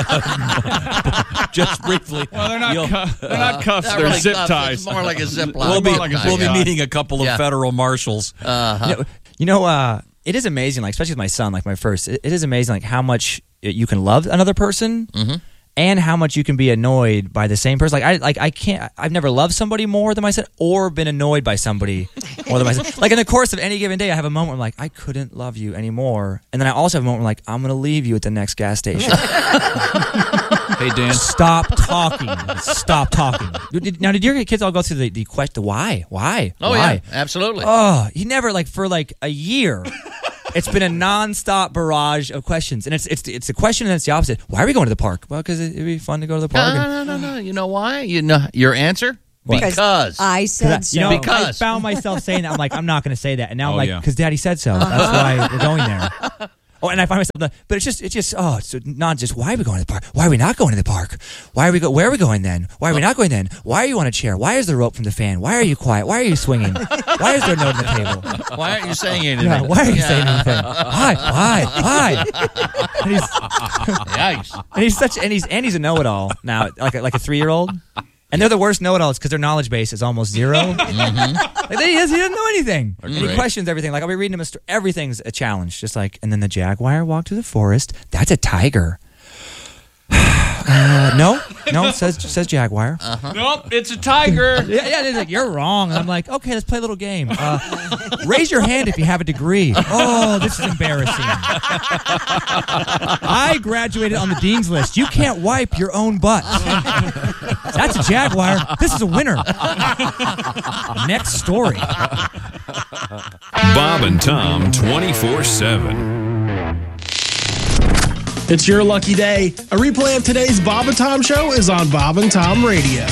Just briefly. Well, they're not, You'll- cu- they're not cuffs, Not they're really zip cuffs. ties. It's more like a zip line. We'll be, More like a we'll zip be line. meeting a couple of Yeah. federal marshals. Uh-huh. You know, you know uh, it is amazing, like especially with my son, like my first. It, it is amazing, like how much you can love another person, Mhm. and how much you can be annoyed by the same person. Like I, like I can't. I've never loved somebody more than my son, or been annoyed by somebody more than my son. Like in the course of any given day, I have a moment where I'm like, I couldn't love you anymore, and then I also have a moment where I'm like, I'm gonna leave you at the next gas station. Hey, Dan. Stop talking. Stop talking. Did- Now, did your kids all go through the, the question, the why? Why? Oh, why? yeah, absolutely. Oh, he never, like, for like a year, it's been a nonstop barrage of questions. And it's it's it's a question and it's the opposite. Why are we going to the park? Well, because it'd be fun to go to the park. No, and- no, no, no, no. You know why? You know your answer? What? Because. I said so. You know, Because. I found myself saying that. I'm like, I'm not going to say that. And now I'm Oh, like, yeah. because Daddy said so. That's why we're going there. Oh, and I find myself, but it's just, it's just, oh, it's not just why are we going to the park? Why are we not going to the park? Why are we go? Where are we going then? Why are we not going then? Why are you on a chair? Why is the rope from the fan? Why are you quiet? Why are you swinging? Why is there a note on the table? Why aren't you saying anything? Yeah, why are you Yeah. saying anything? Why? Why? Why? And he's, Yikes. and he's such, and he's, and he's a know-it-all now, like a, like a three-year-old. And they're the worst know-it-alls because their knowledge base is almost zero. Mm-hmm. Like, he, does, he doesn't know anything. And he Right. questions everything. Like, I'll be reading him a story. Everything's a challenge. Just like, and then the jaguar walked through the forest. That's a tiger. uh, no, no, it says, says jaguar. Uh-huh. Nope, it's a tiger. Yeah, yeah, they're like, you're wrong. And I'm like, okay, let's play a little game. Uh, raise your hand if you have a degree. Oh, this is embarrassing. I graduated on the dean's list. You can't wipe your own butt. That's a jaguar. This is a winner. Next story. Bob and Tom twenty-four seven. It's your lucky day. A replay of today's Bob and Tom Show is on Bob and Tom Radio.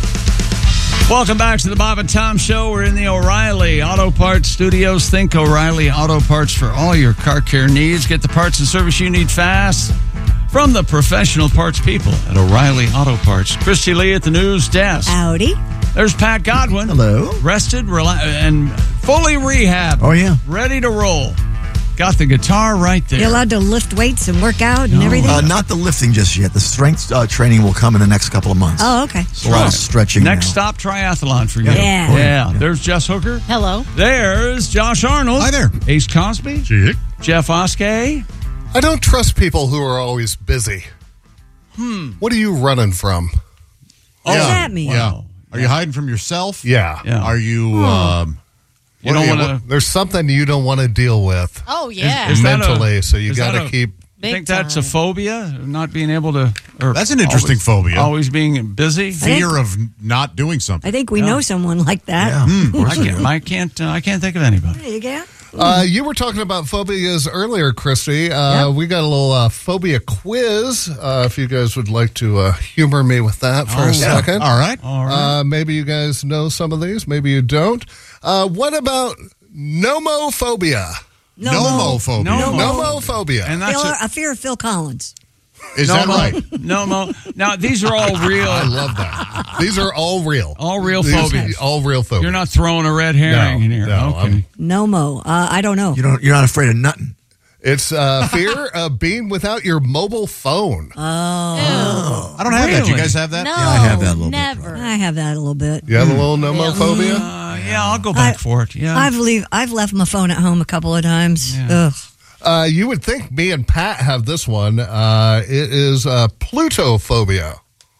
Welcome back to the Bob and Tom Show. We're in the O'Reilly Auto Parts Studios. Think O'Reilly Auto Parts for all your car care needs. Get the parts and service you need fast from the professional parts people at O'Reilly Auto Parts. Christy Lee at the news desk. Howdy. There's Pat Godwin. Hello. Rested, rela- and fully rehabbed. Oh, yeah. Ready to roll. Got the guitar right there. You're allowed to lift weights and work out and everything? Uh, not the lifting just yet. The strength uh, training will come in the next couple of months. Oh, okay. So a lot of stretching Next now. stop, triathlon for you. Yeah. Yeah. There's Jess Hooker. Hello. There's Josh Arnold. Hi there. Ace Cosby. Jeff Oskey. I don't trust people who are always busy. Hmm. What are you running from? What does that mean? Yeah. Are you hiding from yourself? Yeah. Yeah. Are you? Hmm. Um, You What don't are want to. what- There's something you don't want to deal with Oh, yeah. Is that a- mentally, so you is got that to a- keep. Big think that's a time. phobia, not being able to. Or That's an interesting always, phobia. Always being busy. Fear of not doing something. I think we Yeah. know someone like that. Yeah, Hmm. of course I we can't. do. I can't. Uh, I can't think of anybody. There you go. Uh, you were talking about phobias earlier, Christy. Uh, Yep. We got a little uh, phobia quiz. Uh, if you guys would like to uh, humor me with that for Oh, a yeah. second. All right. All right. Uh, maybe you guys know some of these. Maybe you don't. Uh, what about nomophobia? Nomophobia. No. Nomophobia. and that's Phil, a, a fear of Phil Collins. Is no that mo, right? No mo. Now these are all real. I love that. These are all real. All real These- phobias. All real phobias. You're not throwing a red herring No, in here. no, okay. I'm- Nomo. Uh, I don't know. You don't. You're not afraid of nothing. It's uh, fear of being without your mobile phone. Oh. I don't have that. Do you Really? guys have that? No, Yeah, I have that a little bit, never. I have that a little bit. You have a little nomophobia? Uh, yeah, I'll go back I- for it. Yeah. I've leave. I've left my phone at home a couple of times. Yeah. Ugh. Uh, you would think me and Pat have this one. Uh, it is uh, Plutophobia.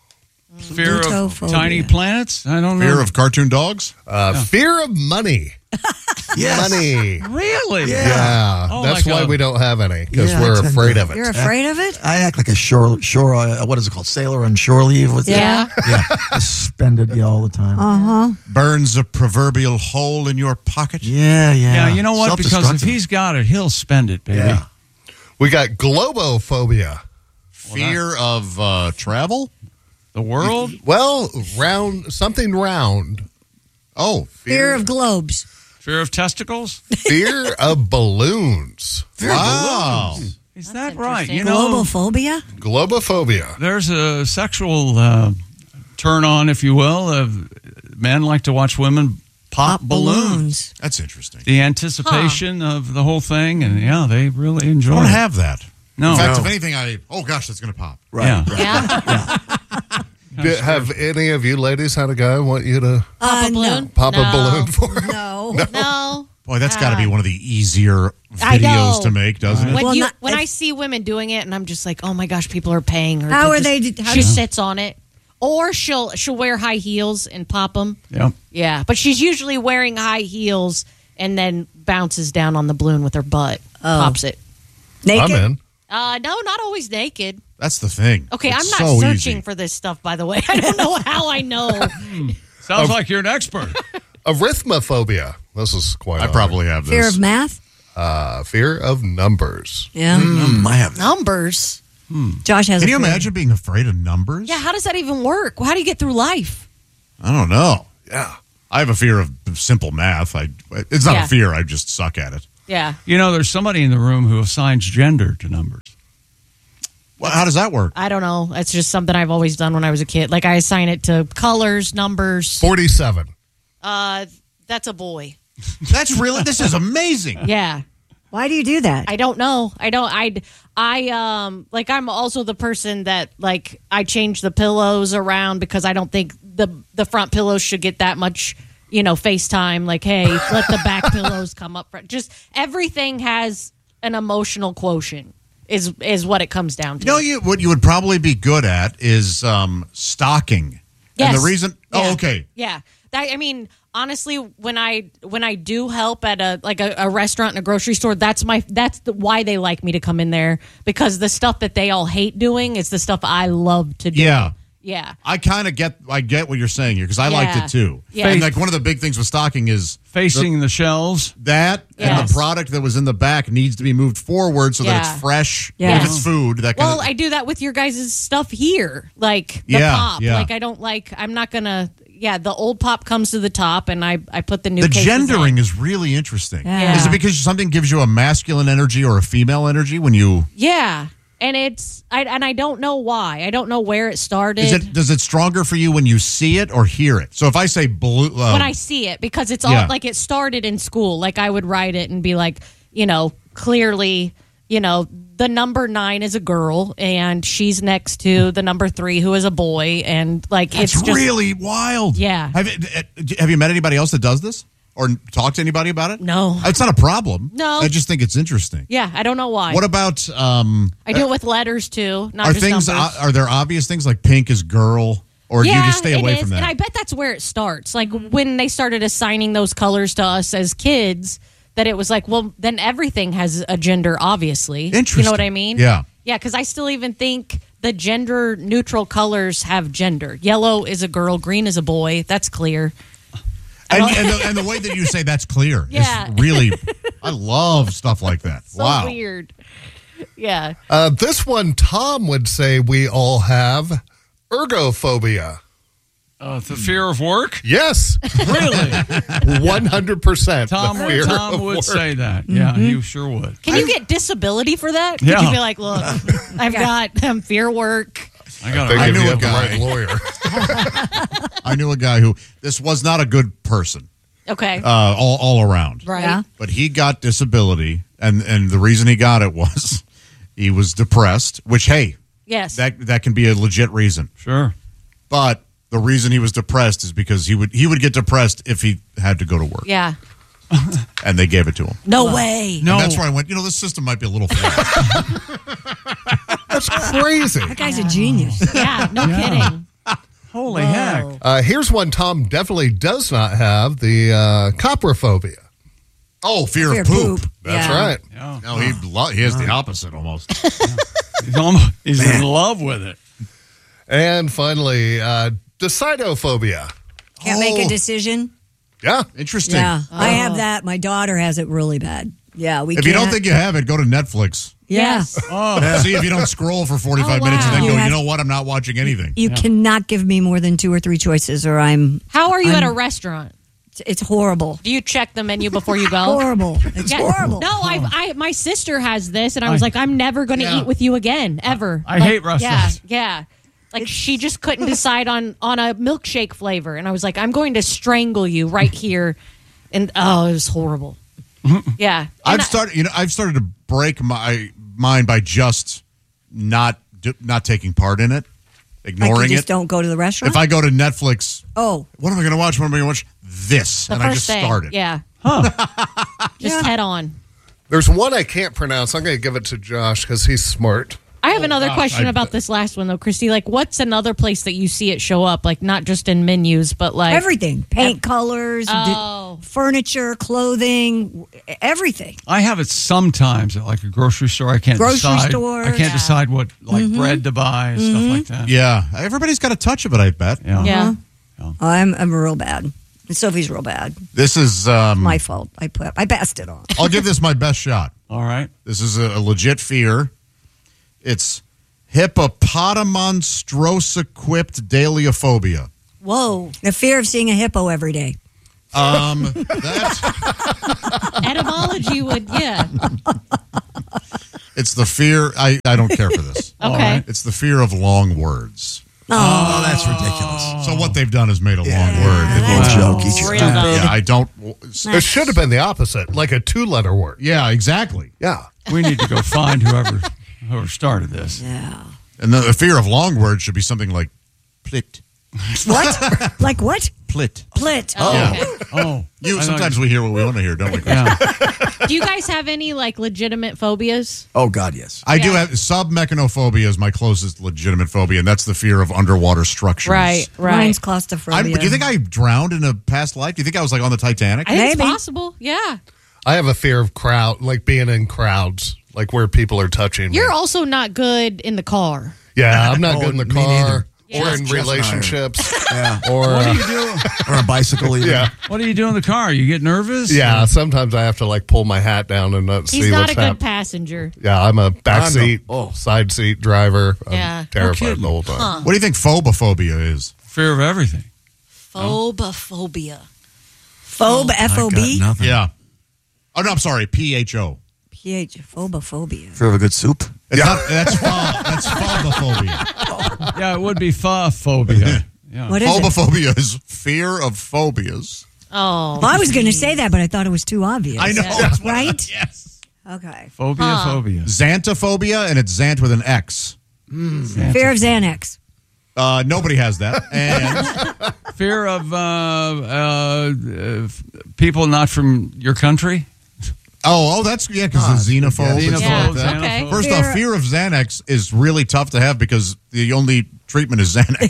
Fear of Plutophobia. tiny planets. I don't know. Fear of cartoon dogs? Uh, Fear of money. Yes. Money. Really? Yeah. Oh, That's like why a- we don't have any, because Yeah, I we're tend afraid to- of it. You're afraid of it? I act like a shore shore. Uh, what is it called? Sailor on shore leave. What's Yeah. that? Yeah. Suspended yeah, all the time. Uh huh. Burns a proverbial hole in your pocket? Yeah, yeah. Yeah, you know what? Because if Self-destructive. he's got it, he'll spend it, baby. Yeah. We got globophobia. Fear of uh, travel? The world? Well, round something round. Oh, Fear of globes. Fear of testicles? Fear of balloons. wow. Is that right? You know, Globophobia? Globophobia. there's a sexual uh, turn on, if you will. Of men like to watch women pop, Pop balloons. balloons. That's interesting. The anticipation of the whole thing, and yeah, they really enjoy I don't it. have that. No. In fact, No. if anything, I, oh gosh, that's going to pop. Right. Yeah. Yeah. Did, have any of you ladies had a guy want you to Uh, Pop a balloon? pop No. a balloon for him? No. No. Boy, that's got to be Ah. one of the easier I know. videos to make, doesn't it? When Well, you not- when if- I see women doing it, and I'm just like, oh my gosh, people are paying her. How to are just- they- how She do- sits on it, or she'll she'll wear high heels and pop them. Yep. Yeah, but she's usually wearing high heels and then bounces down on the balloon with her butt, Oh. pops it. Naked? I'm in. Uh, no, not always naked. That's the thing. Okay, It's I'm not so searching easy. for this stuff, by the way. I don't know how I know. Sounds like you're an expert. Arithmophobia. This is quite. I probably have Fear of math? Uh, fear of numbers. Yeah. Mm, I have Numbers. Josh has Can a you fear. imagine being afraid of numbers? Yeah, how does that even work? How do you get through life? I don't know. Yeah. I have a fear of simple math. I It's not Yeah. a fear. I just suck at it. Yeah. You know, there's somebody in the room who assigns gender to numbers. Well, how does that work? I don't know. It's just something I've always done when I was a kid. Like I assign it to colors, numbers. forty-seven. Uh, that's a boy. That's really, this is amazing. Yeah. Why do you do that? I don't know. I don't. I. I um like I'm also the person that like I change the pillows around because I don't think the the front pillows should get that much, you know, FaceTime. Like, hey, let the back pillows come up front. Just everything has an emotional quotient. Is is what it comes down to. You know, you, what you would probably be good at is um, stocking. And Yes. the reason, Yeah. oh, okay. Yeah. That, I mean, honestly, when I when I do help at a like a, a restaurant and a grocery store, that's my that's the, why they like me to come in there, because the stuff that they all hate doing is the stuff I love to do. Yeah. Yeah. I kind of get, I get what you're saying here because I liked Yeah. it too. Yeah. And like one of the big things with stocking is Facing the, shelves. That and Yes. the product that was in the back needs to be moved forward so that Yeah. it's fresh. Yes. If it's food, that kind Well, of. I do that with your guys' stuff here, like the Yeah, pop. yeah. Like I don't like. I'm not gonna. Yeah, the old pop comes to the top, and I I put the new. The cases gendering in. is really interesting. Yeah. Is it because something gives you a masculine energy or a female energy when you? Yeah, and it's I and I don't know why. I don't know where it started. Is it does it stronger for you when you see it or hear it? So if I say blue, uh, when I see it, because it's all Yeah. like it started in school. Like I would write it and be like, you know, clearly, you know, the number nine is a girl and she's next to the number three who is a boy, and like that's it's just really wild. Yeah. Have you, have you met anybody else that does this or talked to anybody about it? No. It's not a problem. No. I just think it's interesting. Yeah, I don't know why. What about? Um, I do it with letters too, not are just things? numbers. Are there obvious things like pink is girl, or do you Yeah, just stay it away is, from that? And I bet that's where it starts. Like when they started assigning those colors to us as kids, that it was like, well, then everything has a gender, obviously. You Interesting. know what I mean? Yeah. Yeah, because I still even think the gender neutral colors have gender. Yellow is a girl, green is a boy. That's clear. And, and, the, and the way that you say that's clear Yeah. is really, I love stuff like that. So wow. weird. Yeah. Uh, this one, Tom would say we all have ergophobia. Uh, the fear of work? Yes. Really? one hundred percent. Tom, the would, fear Tom of would work. say that. Yeah, Mhm. you sure would. Can you get disability for that? Could Yeah. you be like, look, I've got um, fear work. I got. think I if knew you a have the guy. right lawyer. I knew a guy who this was not a good person. Okay. Uh, all all around. Right. Yeah. But he got disability, and and the reason he got it was he was depressed. Which hey, Yes. that that can be a legit reason. Sure. But the reason he was depressed is because he would he would get depressed if he had to go to work, Yeah. and they gave it to him. No way. And that's where I went. You know, this system might be a little flawed. That's crazy. That guy's a genius. Yeah, no kidding. Holy heck. Uh, here's one Tom definitely does not have, the uh, coprophobia. Oh, fear, Fear of of poop. poop. That's Yeah. right. Yeah. No, he lo- he has the opposite almost. He's, almost, he's in love with it. And finally, uh, decidophobia. Can't make a Oh. decision. Yeah. Interesting. Yeah, I have that. My daughter has it really bad. Yeah, we. If you don't can't- think you have it, go to Netflix. yeah, Oh, See if you don't scroll for forty-five Oh, minutes and then wow. go, You you have- know what? I'm not watching anything. you cannot give me more than two or three choices, or I'm. How are you at a I'm- restaurant? It's horrible. Do you check the menu before you go? Horrible. It's Yeah. horrible. No, I, I, my sister has this, and I was I- like, I'm never going to Yeah. eat with you again, ever. I Like, hate restaurants. Yeah, yeah. Like she just couldn't decide on on a milkshake flavor, and I was like, I'm going to strangle you right here, and oh, it was horrible. Yeah, And I've I- started. You know, I've started to break my mind by just not do, not taking part in it, Like ignoring you just it. don't go to the restaurant. If I go to Netflix, oh, what am I going to watch? What am I going to watch? This, the and first I just thing. started. Yeah, just head on. There's one I can't pronounce. I'm going to give it to Josh because he's smart. I have another gosh, question I- about this last one though, Christy. Like, what's another place that you see it show up? Like, not just in menus, but like Everything. Paint colors, d- Oh. furniture, clothing, everything. I have it sometimes at like a grocery store. I can't Grocery decide. store, I can't yeah. decide what like Mhm. bread to buy and stuff like that. Yeah, everybody's got a touch of it, I bet. Yeah. Yeah. I'm I'm real bad. And Sophie's real bad. This is um, My fault. I put I passed it on. I'll give this my best shot. All right. This is a, a legit fear. It's hippopotamonstrose-equipped dahliaphobia. Whoa. The fear of seeing a hippo every day. Um, that etymology would, yeah. it's the fear. I, I don't care for this. Okay. All right. It's the fear of long words. Oh, that's ridiculous. So what they've done is made a long word. That's Wow. jokey. Real Stupid. dumb. Yeah, I don't. It should have been the opposite, like a two-letter word. Yeah, exactly. Yeah. We need to go find whoever whoever started this. Yeah. And the, the fear of long words should be something like plit. What? Like what? Plit. Plit. Oh, Yeah. okay. Oh. You I know sometimes you- we hear what we want to hear, don't we? Yeah. Do you guys have any like legitimate phobias? Oh, God, yes. I do Yeah. have submechanophobia is my closest legitimate phobia, and that's the fear of underwater structures. Right, right. Mine's I, claustrophobia. do you think I drowned in a past life? Do you think I was like on the Titanic? I think it's Maybe. possible. Yeah. I have a fear of crowd, like being in crowds, like where people are touching me. You're also not good in the car. Yeah, I'm not Oh, good in the me car neither. or Yeah. in Just relationships. Yeah. Or What do uh, you do? Or a bicycle, even. yeah, What do you do in the car? You get nervous? yeah. Sometimes I have to like pull my hat down and not He's see not what's a good happening. passenger. Yeah, I'm a back I'm no- seat, oh. side seat driver. I'm Yeah. terrified No the whole time. Huh. What do you think phobophobia is? Fear of everything. Phobophobia. Phobe, F O I got B? nothing. Yeah. Oh no, I'm sorry. P H O. P H, phobophobia. Fear of a good soup. It's not, that's pho- that's phobophobia. Yeah, it would be phophobia. Yeah. What is it? Phobophobia is fear of phobias. Oh. Well, I was going to say that, but I thought it was too obvious. I know. That's what I- Right? yes. Okay. Phobia, Huh. phobia. Xanthophobia, and it's Xant with an X. Fear of Xanax. Uh, nobody has that. And Fear of uh, uh, uh, people not from your country. oh, oh, that's yeah, because Ah, the xenophobe and Xenophobe, stuff like that. okay. First Fear- off, fear of Xanax is really tough to have because the only treatment is Xanax.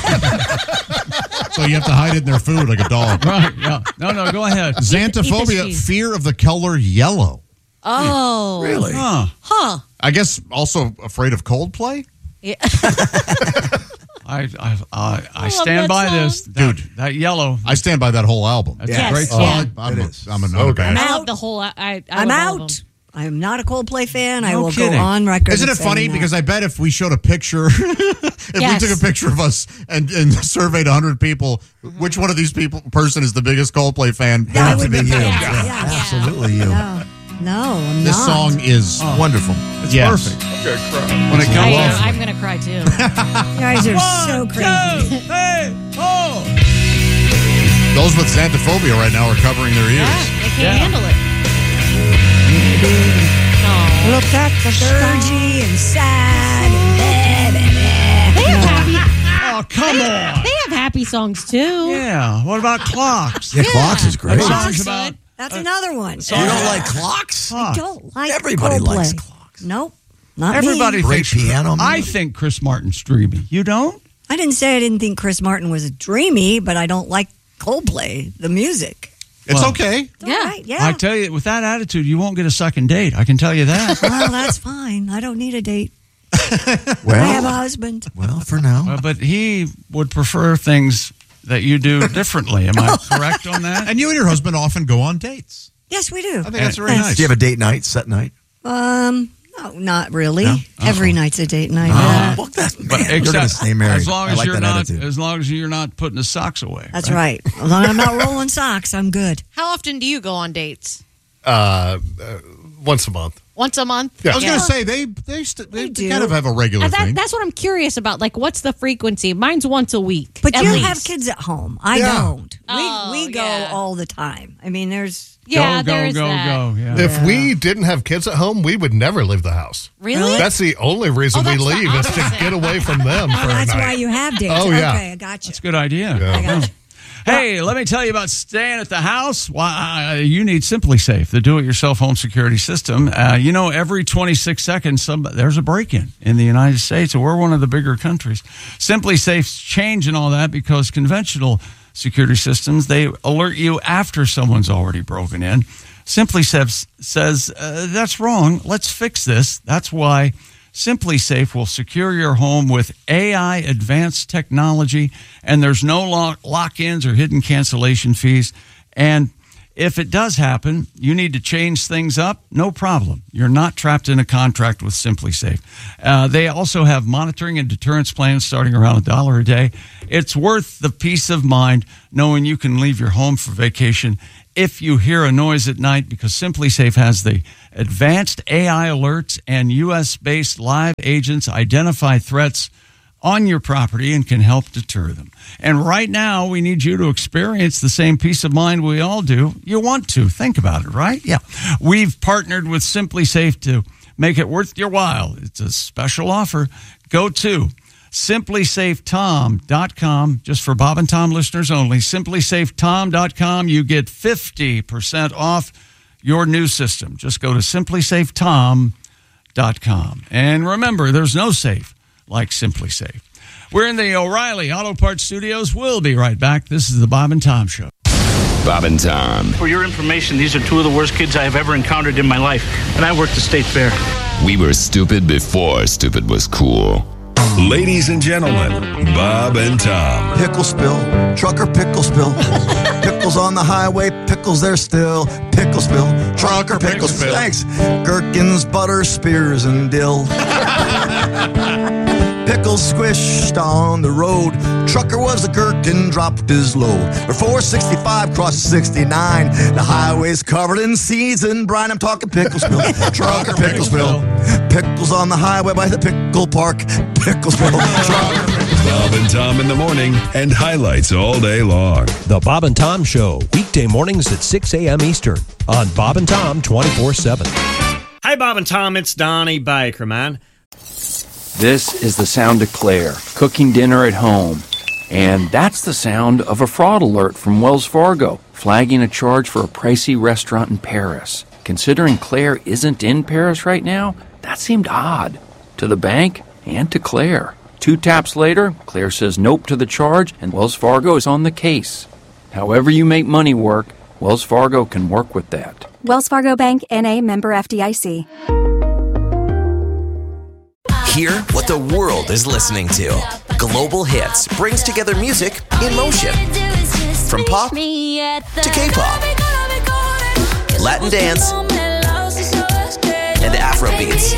So you have to hide it in their food like a dog. Right, yeah. No, no, go ahead. Xanthophobia, cheese. fear of the color yellow. Oh. Really? Huh. Huh. I guess also afraid of Coldplay. Yeah. I, I, I, I love stand that by song. this. Dude. That, that yellow. I stand by that whole album. That's Yes. a great Oh, song. I'm, It a, is. I'm a, So not a good. bad. I out. love the whole. I, I I'm love all of out. them. I'm not a Coldplay fan. I No will kidding. go on record. Isn't it as saying funny? that. Because I bet if we showed a picture, if Yes. we took a picture of us and, and surveyed one hundred people, which one of these people person is the biggest Coldplay fan? That Have would to be be you. yeah, Yeah, yeah. Absolutely you. No, no, I'm This not. song is Wonderful. It's yes. perfect. When it I comes am. off. I'm gonna cry too. You guys are so crazy. oh. Those with xanthophobia right now are covering their ears. Yeah, they can't Yeah. handle it. Oh. Look at the dirgy and sad and blah, blah, blah. They have happy. Oh, come on. They have happy songs too. Yeah. What about clocks? Yeah, Clocks is great. That You song's Clocks about. good. That's another one. don't like clocks? Huh. I don't like Everybody Coldplay. likes clocks. Nope, not Everybody me. Great thinks. piano I music. think Chris Martin's dreamy. You don't? I didn't say I didn't think Chris Martin was dreamy, but I don't like Coldplay, the music. It's Well, okay. Yeah. All right, yeah. I tell you, with that attitude, you won't get a second date. I can tell you that. well, that's fine. I don't need a date. I Well, have a husband. well, for now. Well, but he would prefer things that you do differently. Am I correct on that? And you and your husband often go on dates. Yes, we do. I think that's very Yes. nice. Do you have a date night, set night? Um, no, not really. No? Every night's a date night. Oh, yeah. well, that's, man, But you're going to except- stay married. As long I as like you're that not, attitude. as long as you're not putting the socks away. That's right. As long as I'm not rolling socks, I'm good. How often do you go on dates? Uh, uh, once a month. Once a month? Yeah. I was going to say they they, st- they, do. kind of have a regular Uh, that, thing. that's what I'm curious about. Like, what's the frequency? Mine's once a week. But at you least. have kids at home. I Yeah. don't. Oh, we we go yeah. all the time. I mean, there's Yeah, go, there is go, that. go, go. Yeah. If we didn't have kids at home, we would never leave the house. Really? That's the only reason Oh, we that's the leave is to opposite. get away from them oh, for a that's night. why you have dates. Oh, yeah. Okay, I got you. That's a good idea. Yeah. I got you. Hey, let me tell you about staying at the house. Why, uh, you need Simply Safe, the do-it-yourself home security system. Uh, you know, every twenty-six seconds, somebody, there's a break-in in the United States, and we're one of the bigger countries. Simply Safe's changing all that because conventional security systems, they alert you after someone's already broken in. Simply Safe says, uh, that's wrong. Let's fix this. That's why Simply Safe will secure your home with A I advanced technology, and there's no lock- lock-ins or hidden cancellation fees. And if it does happen, you need to change things up, no problem. You're not trapped in a contract with Simply Safe. Uh, they also have monitoring and deterrence plans starting around a dollar a day. It's worth the peace of mind knowing you can leave your home for vacation if you hear a noise at night, because Simply Safe has the advanced A I alerts, and U S-based live agents identify threats on your property and can help deter them. And right now, we need you to experience the same peace of mind we all do. You want to. Think about it, right? Yeah. We've partnered with Simply Safe to make it worth your while. It's a special offer. Go to simply safe tom dot com, just for Bob and Tom listeners only. simply safe tom dot com. You get fifty percent off your new system. Just go to simply safe tom dot com. And remember, there's no safe like Simply Safe. We're in the O'Reilly Auto Parts Studios. We'll be right back. This is the Bob and Tom Show. Bob and Tom. For your information, these are two of the worst kids I have ever encountered in my life, and I work the state fair. We were stupid before stupid was cool. Ladies and gentlemen, Bob and Tom. Pickle spill, trucker pickle spill. Pickles on the highway, pickles there still. Pickle spill, trucker pickle spill. Thanks. Gherkins, butter, spears, and dill. Pickles squished on the road. Trucker was a gherkin, dropped his load. Or four sixty-five crossed sixty-nine. The highway's covered in seeds and brine. I'm talking pickle spill, trucker pickle spill. Pickles on the highway by the pickle park. Pickle spill, trucker. Bob and Tom in the morning and highlights all day long. The Bob and Tom Show, weekday mornings at six a.m. Eastern on Bob and Tom twenty-four seven. Hey, Bob and Tom, it's Donnie Baker, man. This is the sound of Claire, cooking dinner at home. And that's the sound of a fraud alert from Wells Fargo, flagging a charge for a pricey restaurant in Paris. Considering Claire isn't in Paris right now, that seemed odd to the bank and to Claire. Two taps later, Claire says nope to the charge, and Wells Fargo is on the case. However you make money work, Wells Fargo can work with that. Wells Fargo Bank, N A, member F D I C. Hear what the world is listening to. Global Hits brings together music in motion. From pop to K-pop, Latin dance, and Afro beats.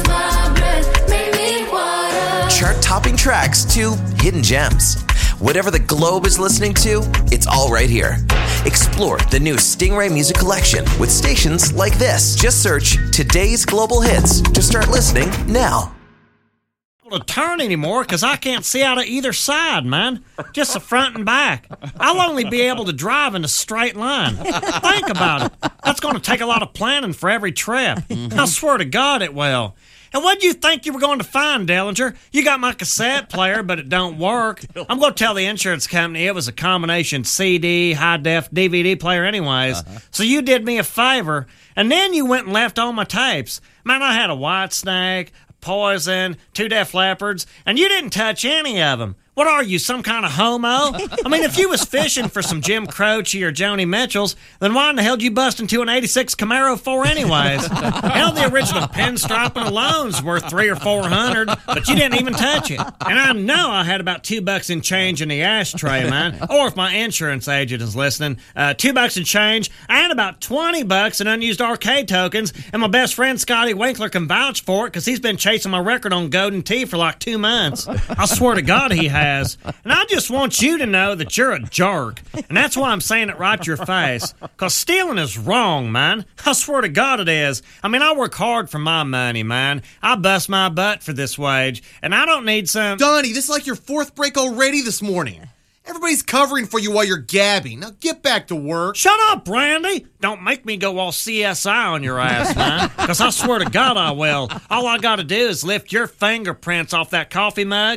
Chart-topping tracks to hidden gems. Whatever the globe is listening to, it's all right here. Explore the new Stingray Music Collection with stations like this. Just search Today's Global Hits to start listening now. To turn anymore because I can't see out of either side, man. Just the front and back. I'll only be able to drive in a straight line. Think about it. That's going to take a lot of planning for every trip. I swear to God it will. And what do you think you were going to find, Dellinger? You got my cassette player, but it don't work. I'm going to tell the insurance company it was a combination C D, high-def D V D player anyways. Uh-huh. So you did me a favor, and then you went and left all my tapes. Man, I had a White Snake, Poison, two Def Leppards, and you didn't touch any of them. What are you, some kind of homo? I mean, if you was fishing for some Jim Croce or Joni Mitchells, then why in the hell did you bust into an eighty-six Camaro for anyways? Hell, the original pinstriping alone's worth three or four hundred, but you didn't even touch it. And I know I had about two bucks in change in the ashtray, man. Or if my insurance agent is listening, uh, two bucks in change. I had about twenty bucks in unused arcade tokens, and my best friend Scotty Winkler can vouch for it because he's been chasing my record on Golden Tee for like two months. I swear to God he has. And I just want you to know that you're a jerk. And that's why I'm saying it right to your face. Because stealing is wrong, man. I swear to God it is. I mean, I work hard for my money, man. I bust my butt for this wage. And I don't need some... Donnie, this is like your fourth break already this morning. Everybody's covering for you while you're gabbing. Now get back to work. Shut up, Randy. Don't make me go all C S I on your ass, man. Because I swear to God I will. All I got to do is lift your fingerprints off that coffee mug.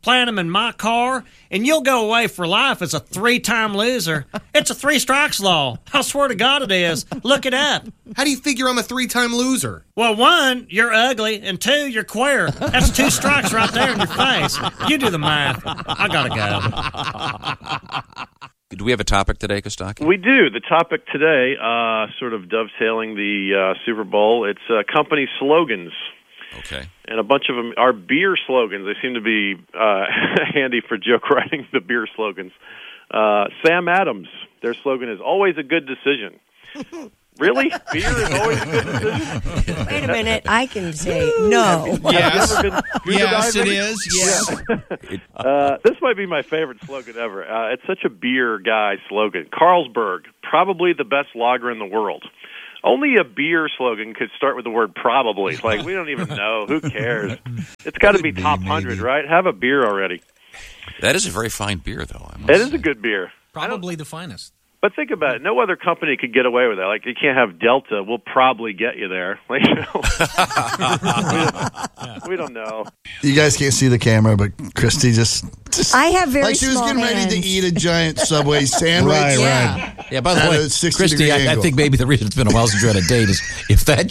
plant them in my car, and you'll go away for life as a three-time loser. It's a three strikes law. I swear to God it is. Look it up. How do you figure I'm a three-time loser? Well, one, you're ugly, and two, you're queer. That's two strikes right there in your face. You do the math. I gotta go. Do we have a topic today, Kostaki? We do. The topic today, uh, sort of dovetailing the uh, Super Bowl, it's uh, company slogans. Okay. And a bunch of them are beer slogans. They seem to be uh, handy for joke writing, the beer slogans. Uh, Sam Adams, their slogan is always a good decision. Really? Beer is always a good decision? Wait a minute. I can say no. Yes. Been, yes, it is. Yes. uh, this might be my favorite slogan ever. Uh, it's such a beer guy slogan. Carlsberg, probably the best lager in the world. Only a beer slogan could start with the word probably. Like, we don't even know. Who cares? It's got to be top one hundred, right? Have a beer already. That is a very fine beer, though. I must It is say. a good beer. Probably the finest. But think about it. No other company could get away with that. Like, you can't have Delta. We'll probably get you there. Like, you know. we, don't, we don't know. You guys can't see the camera, but Christy just, just I have very like she was small getting hands. ready to eat a giant Subway sandwich. Right, right. Yeah, by the At way, a sixty Christy, degree I, I angle. think maybe the reason it's been a while since you had a date is if that